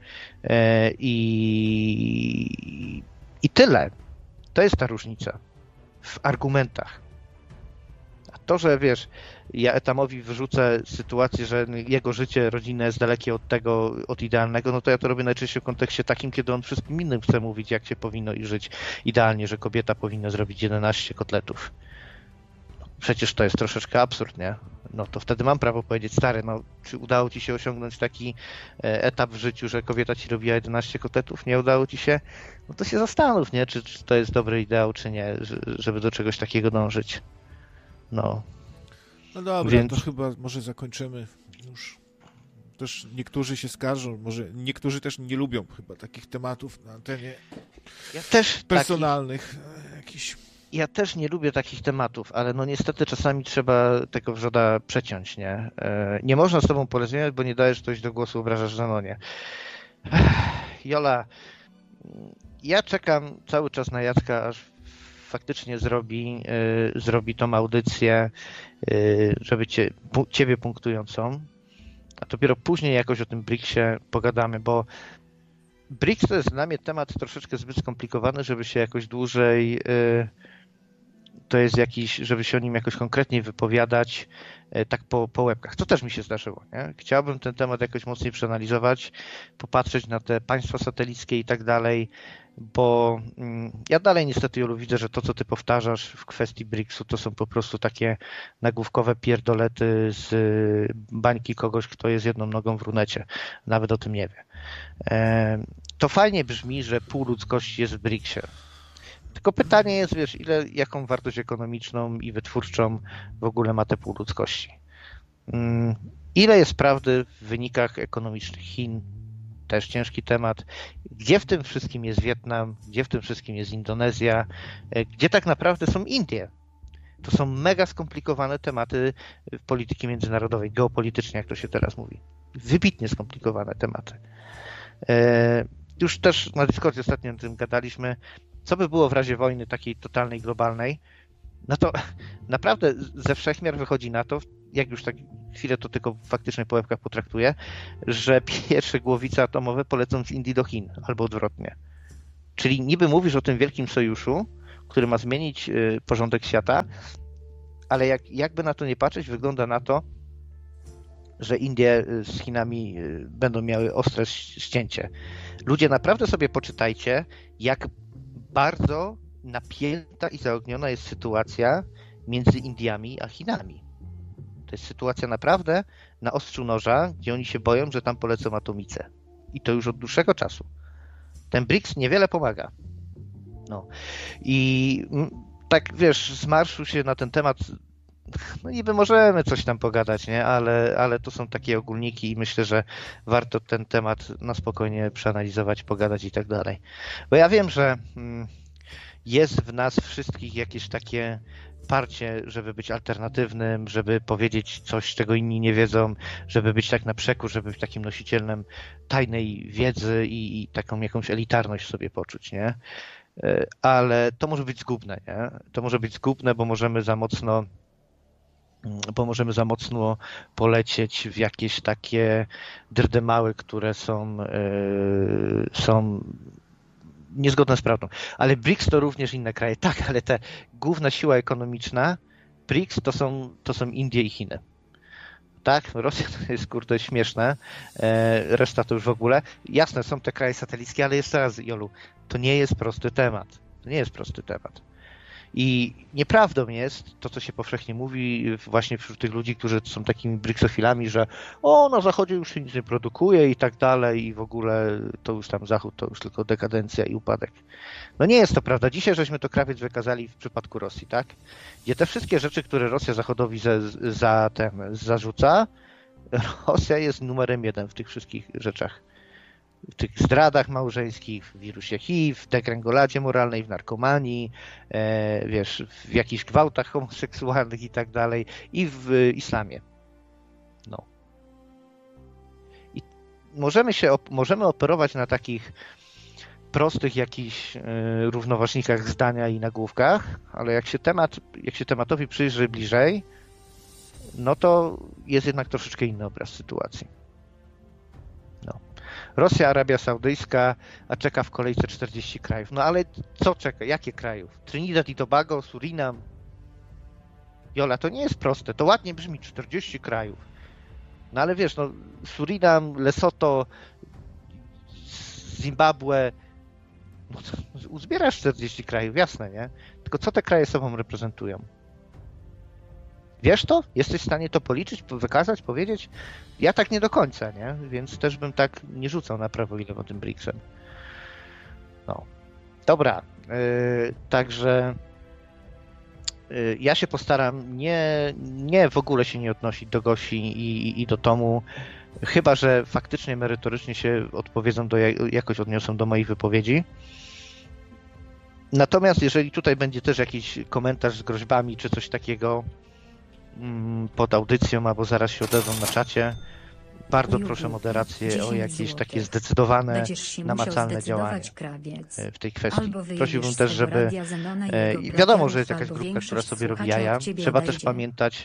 I tyle. To jest ta różnica w argumentach. A to, że wiesz, ja Etamowi wyrzucę sytuację, że jego życie rodzinne jest dalekie od tego, od idealnego, no to ja to robię najczęściej w kontekście takim, kiedy on wszystkim innym chce mówić, jak się powinno i żyć idealnie, że kobieta powinna zrobić 11 kotletów. Przecież to jest troszeczkę absurd, nie? No to wtedy mam prawo powiedzieć, stary, no czy udało ci się osiągnąć taki etap w życiu, że kobieta ci robiła 11 kotletów? Nie udało ci się? No to się zastanów, nie? Czy to jest dobry ideał, czy nie, żeby do czegoś takiego dążyć. No. No dobra, więc... to chyba może zakończymy już. Też niektórzy się skarżą, może niektórzy też nie lubią chyba takich tematów na antenie personalnych. Ja też nie lubię takich tematów, ale no niestety czasami trzeba tego wrzoda przeciąć, nie? Nie można z tobą porozmawiać, bo nie dajesz coś do głosu, obrażasz Zenonie. Jola, ja czekam cały czas na Jacka, aż faktycznie zrobi tą audycję, żeby ciebie punktującą, a dopiero później jakoś o tym BRICS-ie pogadamy, bo BRICS to jest dla mnie temat troszeczkę zbyt skomplikowany, żeby się jakoś dłużej, to jest jakiś, żeby się o nim jakoś konkretniej wypowiadać, tak po łebkach. To też mi się zdarzyło, nie? Chciałbym ten temat jakoś mocniej przeanalizować, popatrzeć na te państwa satelickie i tak dalej, bo ja dalej niestety, Jolu, widzę, że to, co ty powtarzasz w kwestii BRICS-u, to są po prostu takie nagłówkowe pierdolety z bańki kogoś, kto jest jedną nogą w runecie. Nawet o tym nie wie. To fajnie brzmi, że pół ludzkości jest w BRICS-ie. Tylko pytanie jest, wiesz, jaką wartość ekonomiczną i wytwórczą w ogóle ma te pół ludzkości? Ile jest prawdy w wynikach ekonomicznych Chin? Też ciężki temat. Gdzie w tym wszystkim jest Wietnam? Gdzie w tym wszystkim jest Indonezja? Gdzie tak naprawdę są Indie? To są mega skomplikowane tematy polityki międzynarodowej, geopolitycznie, jak to się teraz mówi. Wybitnie skomplikowane tematy. Już też na Discordzie ostatnio o tym gadaliśmy. Co by było w razie wojny takiej totalnej, globalnej? No to naprawdę ze wszechmiar wychodzi na to, jak już tak chwilę to tylko faktycznie po łebkach potraktuję, że pierwsze głowice atomowe polecą z Indii do Chin, albo odwrotnie. Czyli niby mówisz o tym wielkim sojuszu, który ma zmienić porządek świata, ale jakby na to nie patrzeć, wygląda na to, że Indie z Chinami będą miały ostre ścięcie. Ludzie, naprawdę sobie poczytajcie, jak bardzo napięta i zaogniona jest sytuacja między Indiami a Chinami. To jest sytuacja naprawdę na ostrzu noża, gdzie oni się boją, że tam polecą atomice. I to już od dłuższego czasu. Ten BRICS niewiele pomaga. No. I tak, wiesz, z marszu się na ten temat, no niby możemy coś tam pogadać, nie? Ale to są takie ogólniki i myślę, że warto ten temat na spokojnie przeanalizować, pogadać i tak dalej. Bo ja wiem, że jest w nas wszystkich jakieś takie parcie, żeby być alternatywnym, żeby powiedzieć coś, czego inni nie wiedzą, żeby być tak na przekór, żeby być takim nosicielem tajnej wiedzy i taką jakąś elitarność sobie poczuć, nie? Ale to może być zgubne, nie? To może być zgubne, bo możemy za mocno polecieć w jakieś takie drdemały, które są niezgodne z prawdą. Ale BRICS to również inne kraje. Tak, ale ta główna siła ekonomiczna BRICS to są Indie i Chiny. Tak, Rosja to jest kurde śmieszne, reszta to już w ogóle. Jasne, są te kraje satelickie, ale jeszcze raz, Jolu, to nie jest prosty temat. To nie jest prosty temat. I nieprawdą jest to, co się powszechnie mówi właśnie wśród tych ludzi, którzy są takimi briksofilami, że na Zachodzie już się nic nie produkuje i tak dalej i w ogóle to już tam Zachód to już tylko dekadencja i upadek. No nie jest to prawda. Dzisiaj żeśmy to krawiec wykazali w przypadku Rosji, tak? Gdzie te wszystkie rzeczy, które Rosja Zachodowi zarzuca, Rosja jest numerem 1 w tych wszystkich rzeczach. W tych zdradach małżeńskich, w wirusie HIV, w dekręgoladzie moralnej, w narkomanii, wiesz, w jakichś gwałtach homoseksualnych i tak dalej, i w islamie. No. I możemy operować na takich prostych jakichś równoważnikach zdania i nagłówkach, ale jak się tematowi przyjrzy bliżej, no to jest jednak troszeczkę inny obraz sytuacji. No. Rosja, Arabia Saudyjska, a czeka w kolejce 40 krajów. No ale co czeka? Jakie krajów? Trinidad i Tobago, Surinam? Jola, to nie jest proste. To ładnie brzmi, 40 krajów. No ale wiesz, no Surinam, Lesotho, Zimbabwe, no to uzbierasz 40 krajów, jasne, nie? Tylko co te kraje sobą reprezentują? Wiesz to? Jesteś w stanie to policzyć, wykazać, powiedzieć? Ja tak nie do końca, nie? Więc też bym tak nie rzucał na prawo i lewo tym BRICS-em. No. Dobra. Także ja się postaram nie w ogóle się nie odnosić do Gosi i do Tomu, chyba że faktycznie merytorycznie się jakoś odniosą do moich wypowiedzi. Natomiast jeżeli tutaj będzie też jakiś komentarz z groźbami czy coś takiego pod audycją, albo zaraz się odezwą na czacie, bardzo proszę moderację o jakieś takie zdecydowane, namacalne działanie w tej kwestii. Prosiłbym też, żeby wiadomo, że jest jakaś grupka, która sobie robi jaja. Trzeba też pamiętać,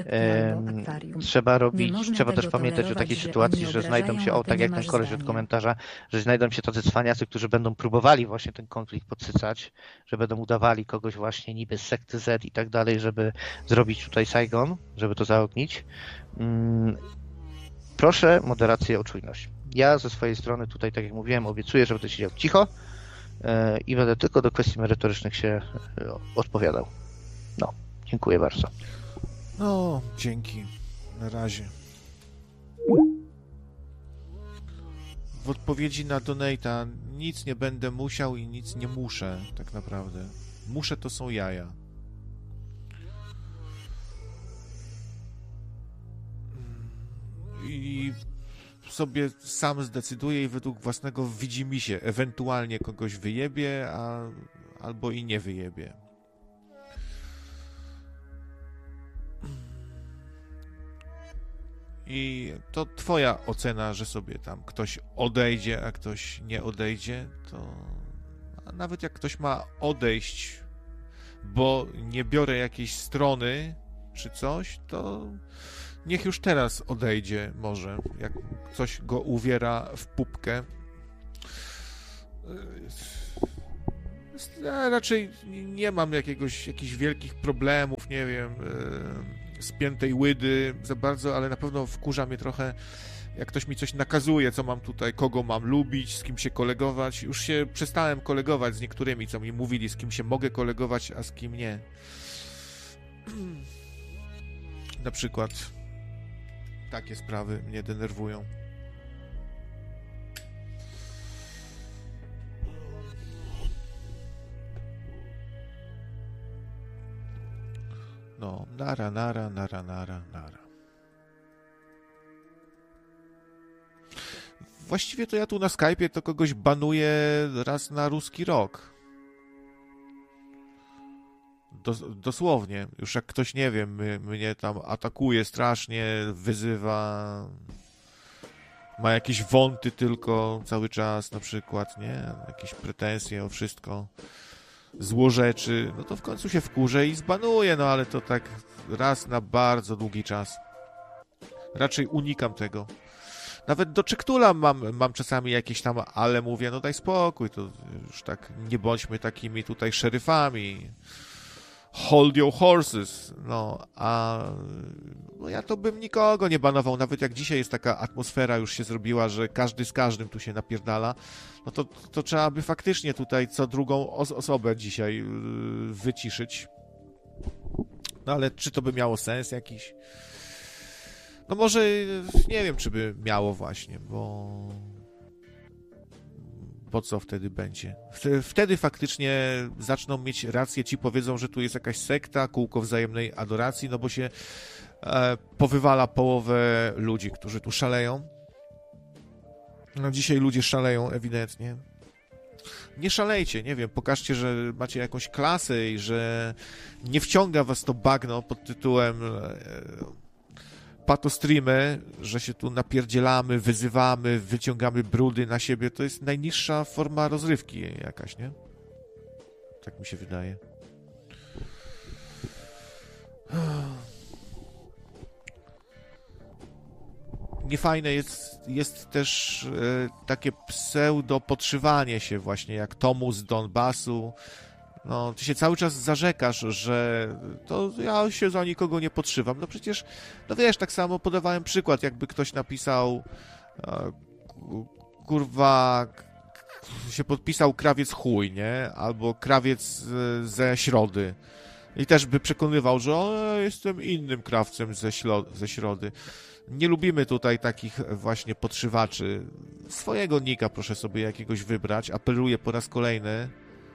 trzeba też pamiętać o takiej sytuacji, że znajdą się, tak jak ten koleś od komentarza, że znajdą się tacy cwaniacy, którzy będą próbowali właśnie ten konflikt podsycać, że będą udawali kogoś właśnie niby z sekty Z i tak dalej, żeby zrobić tutaj Saigon, żeby to zaognić. Proszę moderację o czujność. Ja ze swojej strony tutaj, tak jak mówiłem, obiecuję, że będę siedział cicho i będę tylko do kwestii merytorycznych się odpowiadał. No, dziękuję bardzo. No, dzięki. Na razie. W odpowiedzi na donate'a nic nie będę musiał i nic nie muszę, tak naprawdę. Muszę to są jaja. I sobie sam zdecyduję i według własnego widzimisię ewentualnie kogoś wyjebie, albo i nie wyjebie. I to twoja ocena, że sobie tam ktoś odejdzie, a ktoś nie odejdzie, to a nawet jak ktoś ma odejść, bo nie biorę jakiejś strony czy coś, to niech już teraz odejdzie może, jak coś go uwiera w pupkę. Ja raczej nie mam jakichś wielkich problemów, nie wiem, spiętej łydy za bardzo, ale na pewno wkurza mnie trochę, jak ktoś mi coś nakazuje, co mam tutaj, kogo mam lubić, z kim się kolegować. Już się przestałem kolegować z niektórymi, co mi mówili, z kim się mogę kolegować, a z kim nie. Na przykład takie sprawy mnie denerwują. No, nara. Właściwie to ja tu na Skype'ie to kogoś banuję raz na ruski rok. Dosłownie. Już jak ktoś, nie wiem, mnie tam atakuje strasznie, wyzywa, ma jakieś wąty tylko cały czas na przykład, nie? Jakieś pretensje o wszystko, złorzeczy, no to w końcu się wkurzę i zbanuję, no ale to tak raz na bardzo długi czas. Raczej unikam tego. Nawet do Czektula mam czasami jakieś tam, ale mówię, no daj spokój, to już tak nie bądźmy takimi tutaj szeryfami. Hold your horses. No, a no ja to bym nikogo nie banował, nawet jak dzisiaj jest taka atmosfera już się zrobiła, że każdy z każdym tu się napierdala, no to trzeba by faktycznie tutaj co drugą osobę dzisiaj wyciszyć. No ale czy to by miało sens jakiś? No może, nie wiem, czy by miało właśnie, bo co wtedy będzie? Wtedy faktycznie zaczną mieć rację, ci powiedzą, że tu jest jakaś sekta, kółko wzajemnej adoracji, no bo się powywala połowę ludzi, którzy tu szaleją. No dzisiaj ludzie szaleją ewidentnie. Nie szalejcie, nie wiem, pokażcie, że macie jakąś klasę i że nie wciąga was to bagno pod tytułem patostreamy, że się tu napierdzielamy, wyzywamy, wyciągamy brudy na siebie, to jest najniższa forma rozrywki jakaś, nie? Tak mi się wydaje. Niefajne jest też takie pseudo-podszywanie się właśnie, jak Tomu z Donbasu. No, ty się cały czas zarzekasz, że to ja się za nikogo nie podszywam. No przecież, no wiesz, tak samo podawałem przykład, jakby ktoś napisał kurwa się podpisał krawiec chuj, nie? Albo krawiec ze Środy. I też by przekonywał, że jestem innym krawcem ze Środy. Nie lubimy tutaj takich właśnie podszywaczy. Swojego nika proszę sobie jakiegoś wybrać. Apeluję po raz kolejny,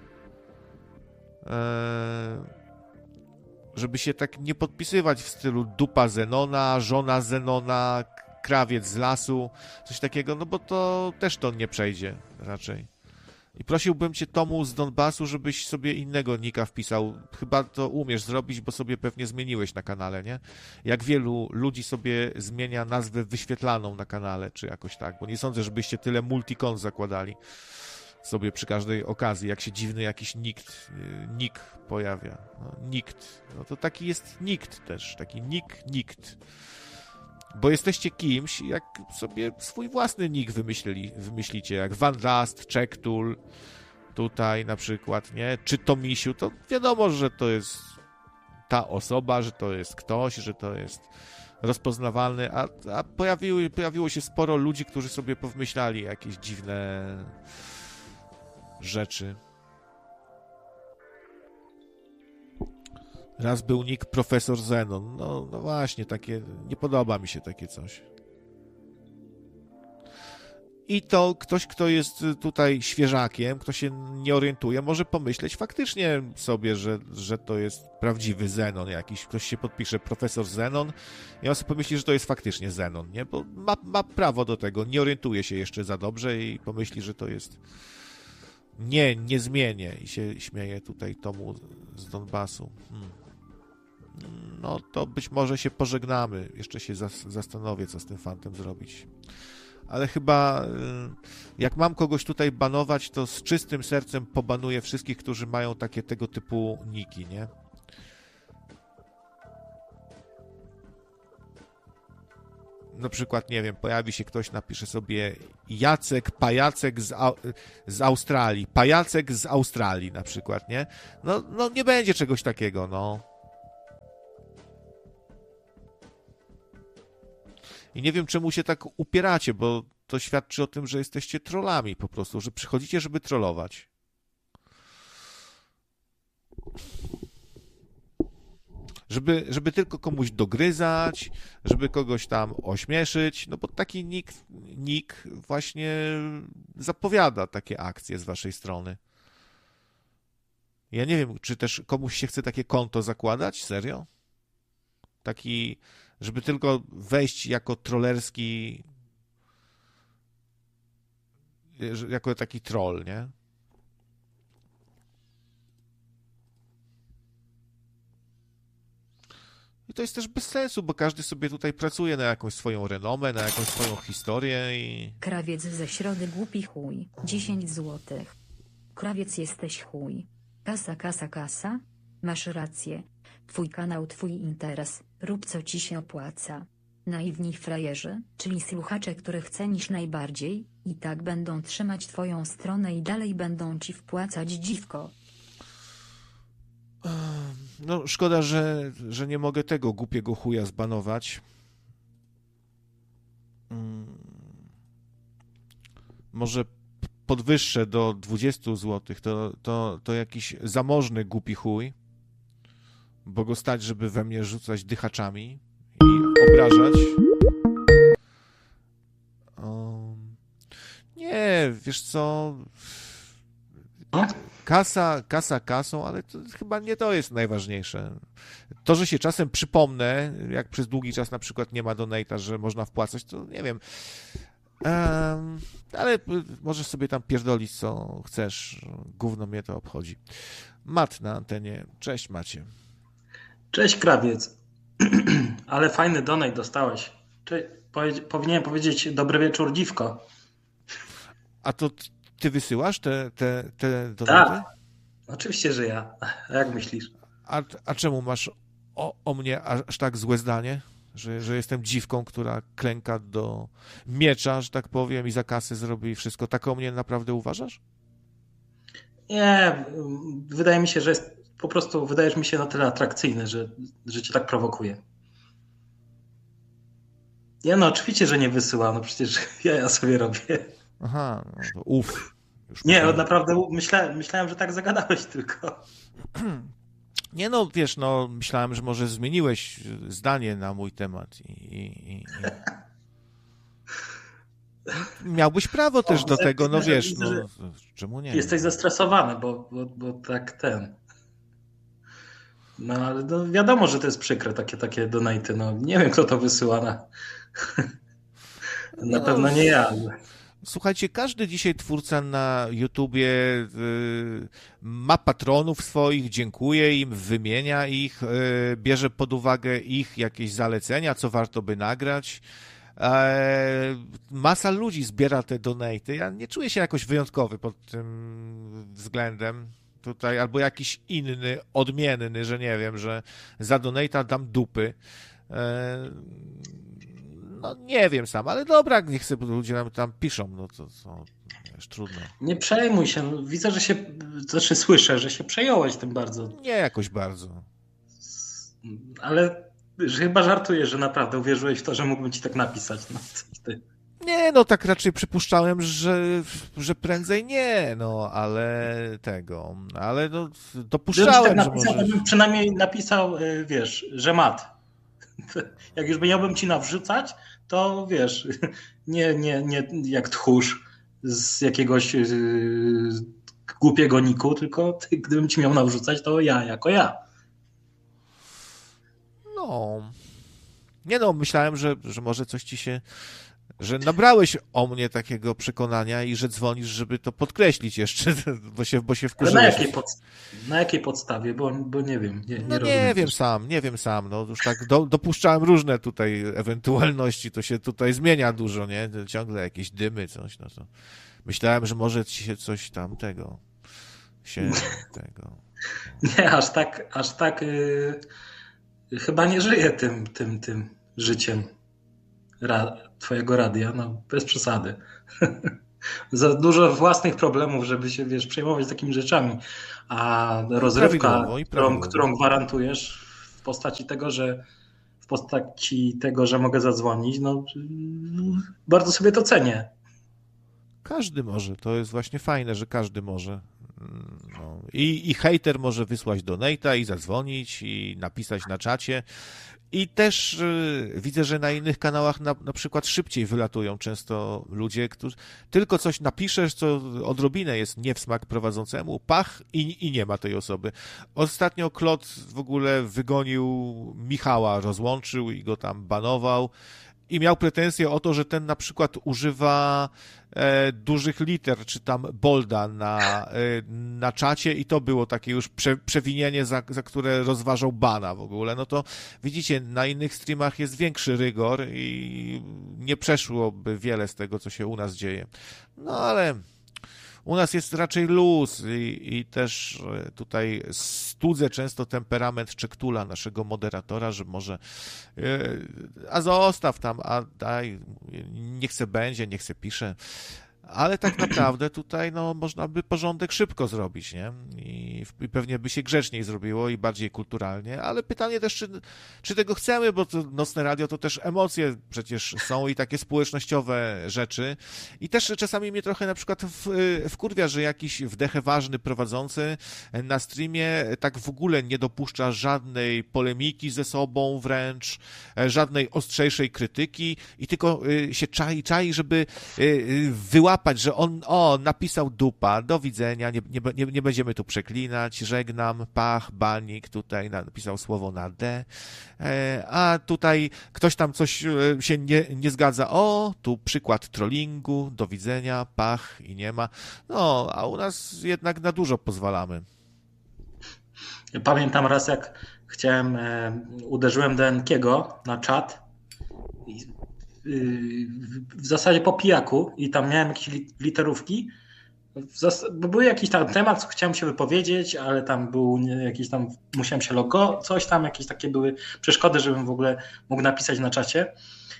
żeby się tak nie podpisywać w stylu dupa Zenona, żona Zenona, krawiec z lasu, coś takiego, no bo to też to nie przejdzie raczej. I prosiłbym cię, Tomu z Donbasu, żebyś sobie innego nika wpisał. Chyba to umiesz zrobić, bo sobie pewnie zmieniłeś na kanale, nie? Jak wielu ludzi sobie zmienia nazwę wyświetlaną na kanale, czy jakoś tak, bo nie sądzę, żebyście tyle multikon zakładali sobie przy każdej okazji, jak się dziwny jakiś nick pojawia. No, nikt. No to taki jest nikt też, taki nikt. Bo jesteście kimś, jak sobie swój własny nick wymyślicie, jak Van Last, Czektul, tutaj na przykład, nie? Czy Tomisiu, to wiadomo, że to jest ta osoba, że to jest ktoś, że to jest rozpoznawalny, a pojawiło się sporo ludzi, którzy sobie powymyślali jakieś dziwne rzeczy. Raz był nick Profesor Zenon. No właśnie, takie, nie podoba mi się takie coś. I to ktoś, kto jest tutaj świeżakiem, kto się nie orientuje, może pomyśleć faktycznie sobie, że to jest prawdziwy Zenon jakiś. Ktoś się podpisze Profesor Zenon i on sobie pomyśli, że to jest faktycznie Zenon, nie? Bo ma prawo do tego, nie orientuje się jeszcze za dobrze i pomyśli, że to jest... Nie zmienię i się śmieje tutaj Tomu z Donbasu. no to być może się pożegnamy. Jeszcze się zastanowię, co z tym fantem zrobić. Ale chyba jak mam kogoś tutaj banować, to z czystym sercem pobanuję wszystkich, którzy mają takie tego typu niki, nie? Na przykład, nie wiem, pojawi się ktoś, napisze sobie Jacek Pajacek z Australii. Pajacek z Australii na przykład, nie? No nie będzie czegoś takiego, no. I nie wiem, czemu się tak upieracie, bo to świadczy o tym, że jesteście trollami po prostu, że przychodzicie, żeby trollować. Żeby tylko komuś dogryzać, żeby kogoś tam ośmieszyć, no bo taki nick właśnie zapowiada takie akcje z waszej strony. Ja nie wiem, czy też komuś się chce takie konto zakładać? Serio? Taki, żeby tylko wejść jako trollerski, jako taki troll, nie? I to jest też bez sensu, bo każdy sobie tutaj pracuje na jakąś swoją renomę, na jakąś swoją historię i... Krawiec ze środy głupi chuj, 10 złotych. Krawiec jesteś chuj. Kasa, kasa, kasa? Masz rację. Twój kanał, twój interes, rób co ci się opłaca. Naiwni frajerzy, czyli słuchacze, których cenisz najbardziej, i tak będą trzymać twoją stronę i dalej będą ci wpłacać dziwko. No, szkoda, że nie mogę tego głupiego chuja zbanować. Może podwyższę do 20 zł, to jakiś zamożny głupi chuj, bo go stać, żeby we mnie rzucać dychaczami i obrażać. Nie, wiesz co... Kasa kasą, ale to chyba nie to jest najważniejsze. To, że się czasem przypomnę, jak przez długi czas na przykład nie ma donate'a, że można wpłacać, to nie wiem. Ale możesz sobie tam pierdolić, co chcesz. Gówno mnie to obchodzi. Mat na antenie. Cześć, Macie. Cześć, krawiec. Ale fajny donate dostałeś. Powinienem powiedzieć dobry wieczór, dziwko. A to ty wysyłasz te donaty? Tak, oczywiście, że ja. A jak myślisz? A czemu masz o mnie aż tak złe zdanie? Że jestem dziwką, która klęka do miecza, że tak powiem, i za kasy zrobi wszystko. Tak o mnie naprawdę uważasz? Nie, wydaje mi się, że po prostu wydajesz mi się na tyle atrakcyjny, że cię tak prowokuje. Ja no oczywiście, że nie wysyłam, no przecież ja sobie robię. Aha, no to uff. Nie, no naprawdę myślałem, że tak zagadałeś tylko. Nie no, wiesz, no myślałem, że może zmieniłeś zdanie na mój temat i... Miałbyś prawo też do tego, no wiesz, no czemu nie? Jesteś zestresowany, bo tak ten... No ale no, wiadomo, że to jest przykre, takie donaty, no nie wiem, kto to wysyła na pewno nie ja. Słuchajcie, każdy dzisiaj twórca na YouTubie ma patronów swoich, dziękuje im, wymienia ich, bierze pod uwagę ich jakieś zalecenia, co warto by nagrać. Masa ludzi zbiera te donaty. Ja nie czuję się jakoś wyjątkowy pod tym względem tutaj, albo jakiś inny, odmienny, że nie wiem, że za donata dam dupy. No nie wiem sam, ale dobra, niech sobie ludzie nam tam piszą, no to już trudno. Nie przejmuj się, widzę, że słyszę, że się przejąłeś tym bardzo. Nie jakoś bardzo. Ale chyba żartujesz, że naprawdę uwierzyłeś w to, że mógłbym ci tak napisać. No, ty. Nie, no tak raczej przypuszczałem, że prędzej nie, no ale no dopuszczałem, tak że może... Bym przynajmniej napisał, wiesz, że mat. Jak już miałbym ci nawrzucać, to wiesz, nie jak tchórz z jakiegoś głupiego niku, tylko gdybym ci miał nawrzucać, to ja jako ja. No. Nie no, myślałem, że może coś ci się że nabrałeś o mnie takiego przekonania i że dzwonisz, żeby to podkreślić jeszcze, bo się wkurzyłeś. Na jakiej podstawie? Bo nie wiem. Nie Nie wiem sam. No już tak dopuszczałem różne tutaj ewentualności, to się tutaj zmienia dużo, nie? Ciągle jakieś dymy, coś, no to myślałem, że może ci się coś tam tego. Nie, aż tak chyba nie żyję tym życiem twojego radia, no bez przesady. Za dużo własnych problemów, żeby się, przejmować takimi rzeczami, a rozrywka, którą gwarantujesz w postaci tego, że mogę zadzwonić, no bardzo sobie to cenię. Każdy może, to jest właśnie fajne, że każdy może. No. I hejter może wysłać donate'a i zadzwonić i napisać na czacie. I też widzę, że na innych kanałach na przykład szybciej wylatują często ludzie, którzy tylko coś napiszesz, co odrobinę jest nie w smak prowadzącemu, pach i nie ma tej osoby. Ostatnio Klot w ogóle wygonił Michała, rozłączył i go tam banował. I miał pretensję o to, że ten na przykład używa dużych liter, czy tam bolda na czacie i to było takie już przewinienie, za które rozważał bana w ogóle. No to widzicie, na innych streamach jest większy rygor i nie przeszłoby wiele z tego, co się u nas dzieje. No ale u nas jest raczej luz i też tutaj studzę często temperament Czektula, naszego moderatora, że może a zostaw tam, a daj, niech se będzie, niech se pisze. Ale tak naprawdę tutaj no, można by porządek szybko zrobić, nie? I pewnie by się grzeczniej zrobiło i bardziej kulturalnie, ale pytanie też, czy tego chcemy, bo to Nocne Radio to też emocje przecież są i takie społecznościowe rzeczy. I też czasami mnie trochę na przykład wkurwia, że jakiś wdecheważny prowadzący na streamie tak w ogóle nie dopuszcza żadnej polemiki ze sobą wręcz, żadnej ostrzejszej krytyki i tylko się czai, żeby wyłapać, że on napisał dupa, do widzenia, nie będziemy tu przeklinać, żegnam, pach, banik, tutaj napisał słowo na D, a tutaj ktoś tam coś się nie zgadza, tu przykład trollingu, do widzenia, pach i nie ma. No, a u nas jednak na dużo pozwalamy. Pamiętam raz, jak uderzyłem do Enkiego na czat w zasadzie po pijaku i tam miałem jakieś literówki, bo był jakiś tam temat, co chciałem się wypowiedzieć, ale tam był jakiś tam, musiałem się coś tam, jakieś takie były przeszkody, żebym w ogóle mógł napisać na czacie.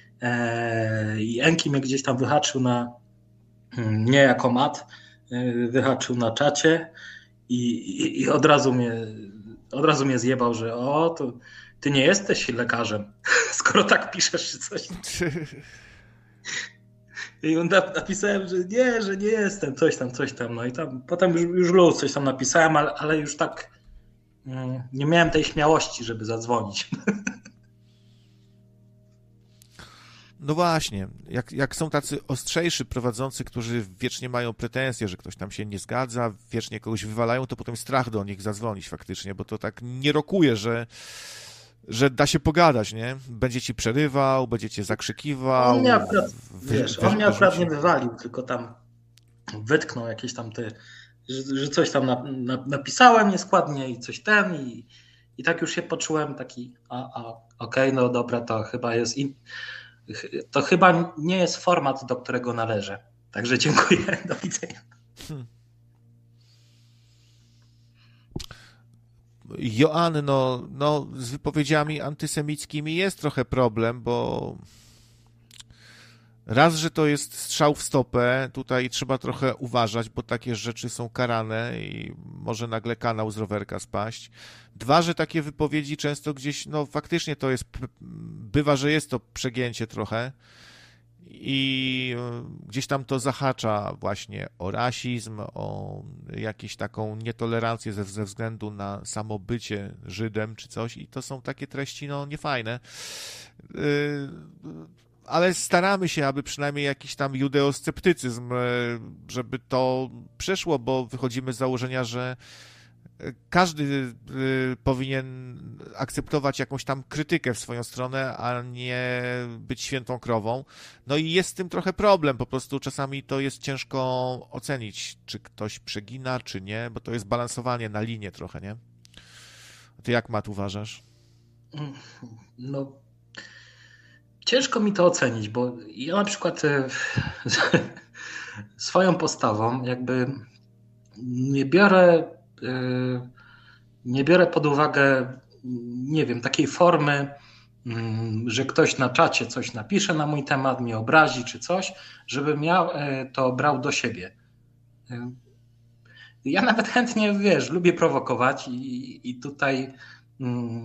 I Enki mnie gdzieś tam wyhaczył nie jako mat, wyhaczył na czacie i od razu mnie zjebał, że to ty nie jesteś lekarzem, skoro tak piszesz coś. I napisałem, że nie jestem, coś tam. No i tam potem już luz coś tam napisałem, ale już tak nie miałem tej śmiałości, żeby zadzwonić. No właśnie, jak są tacy ostrzejszy prowadzący, którzy wiecznie mają pretensje, że ktoś tam się nie zgadza, wiecznie kogoś wywalają, to potem strach do nich zadzwonić faktycznie, bo to tak nie rokuje, że da się pogadać, nie? Będzie ci przerywał, będzie cię zakrzykiwał. On mnie akurat nie wywalił, tylko tam wytknął jakieś tam że coś tam napisałem nieskładnie i coś i tak już się poczułem taki, okej, no dobra, to chyba jest to chyba nie jest format, do którego należę. Także dziękuję, do widzenia. Joanno, no z wypowiedziami antysemickimi jest trochę problem, bo raz, że to jest strzał w stopę, tutaj trzeba trochę uważać, bo takie rzeczy są karane i może nagle kanał z rowerka spaść. Dwa, że takie wypowiedzi często gdzieś, no faktycznie to jest, bywa, że jest to przegięcie trochę i gdzieś tam to zahacza właśnie o rasizm, o jakąś taką nietolerancję ze względu na samo bycie Żydem czy coś i to są takie treści, no niefajne. Ale staramy się, aby przynajmniej jakiś tam judeosceptycyzm, żeby to przeszło, bo wychodzimy z założenia, że każdy powinien akceptować jakąś tam krytykę w swoją stronę, a nie być świętą krową. No i jest z tym trochę problem, po prostu czasami to jest ciężko ocenić, czy ktoś przegina, czy nie, bo to jest balansowanie na linię trochę, nie? Ty jak, Matt, uważasz? No, ciężko mi to ocenić, bo ja na przykład swoją postawą jakby nie biorę pod uwagę, nie wiem, takiej formy, że ktoś na czacie coś napisze na mój temat, mnie obrazi czy coś, żebym ja to brał do siebie. Ja nawet chętnie, lubię prowokować i tutaj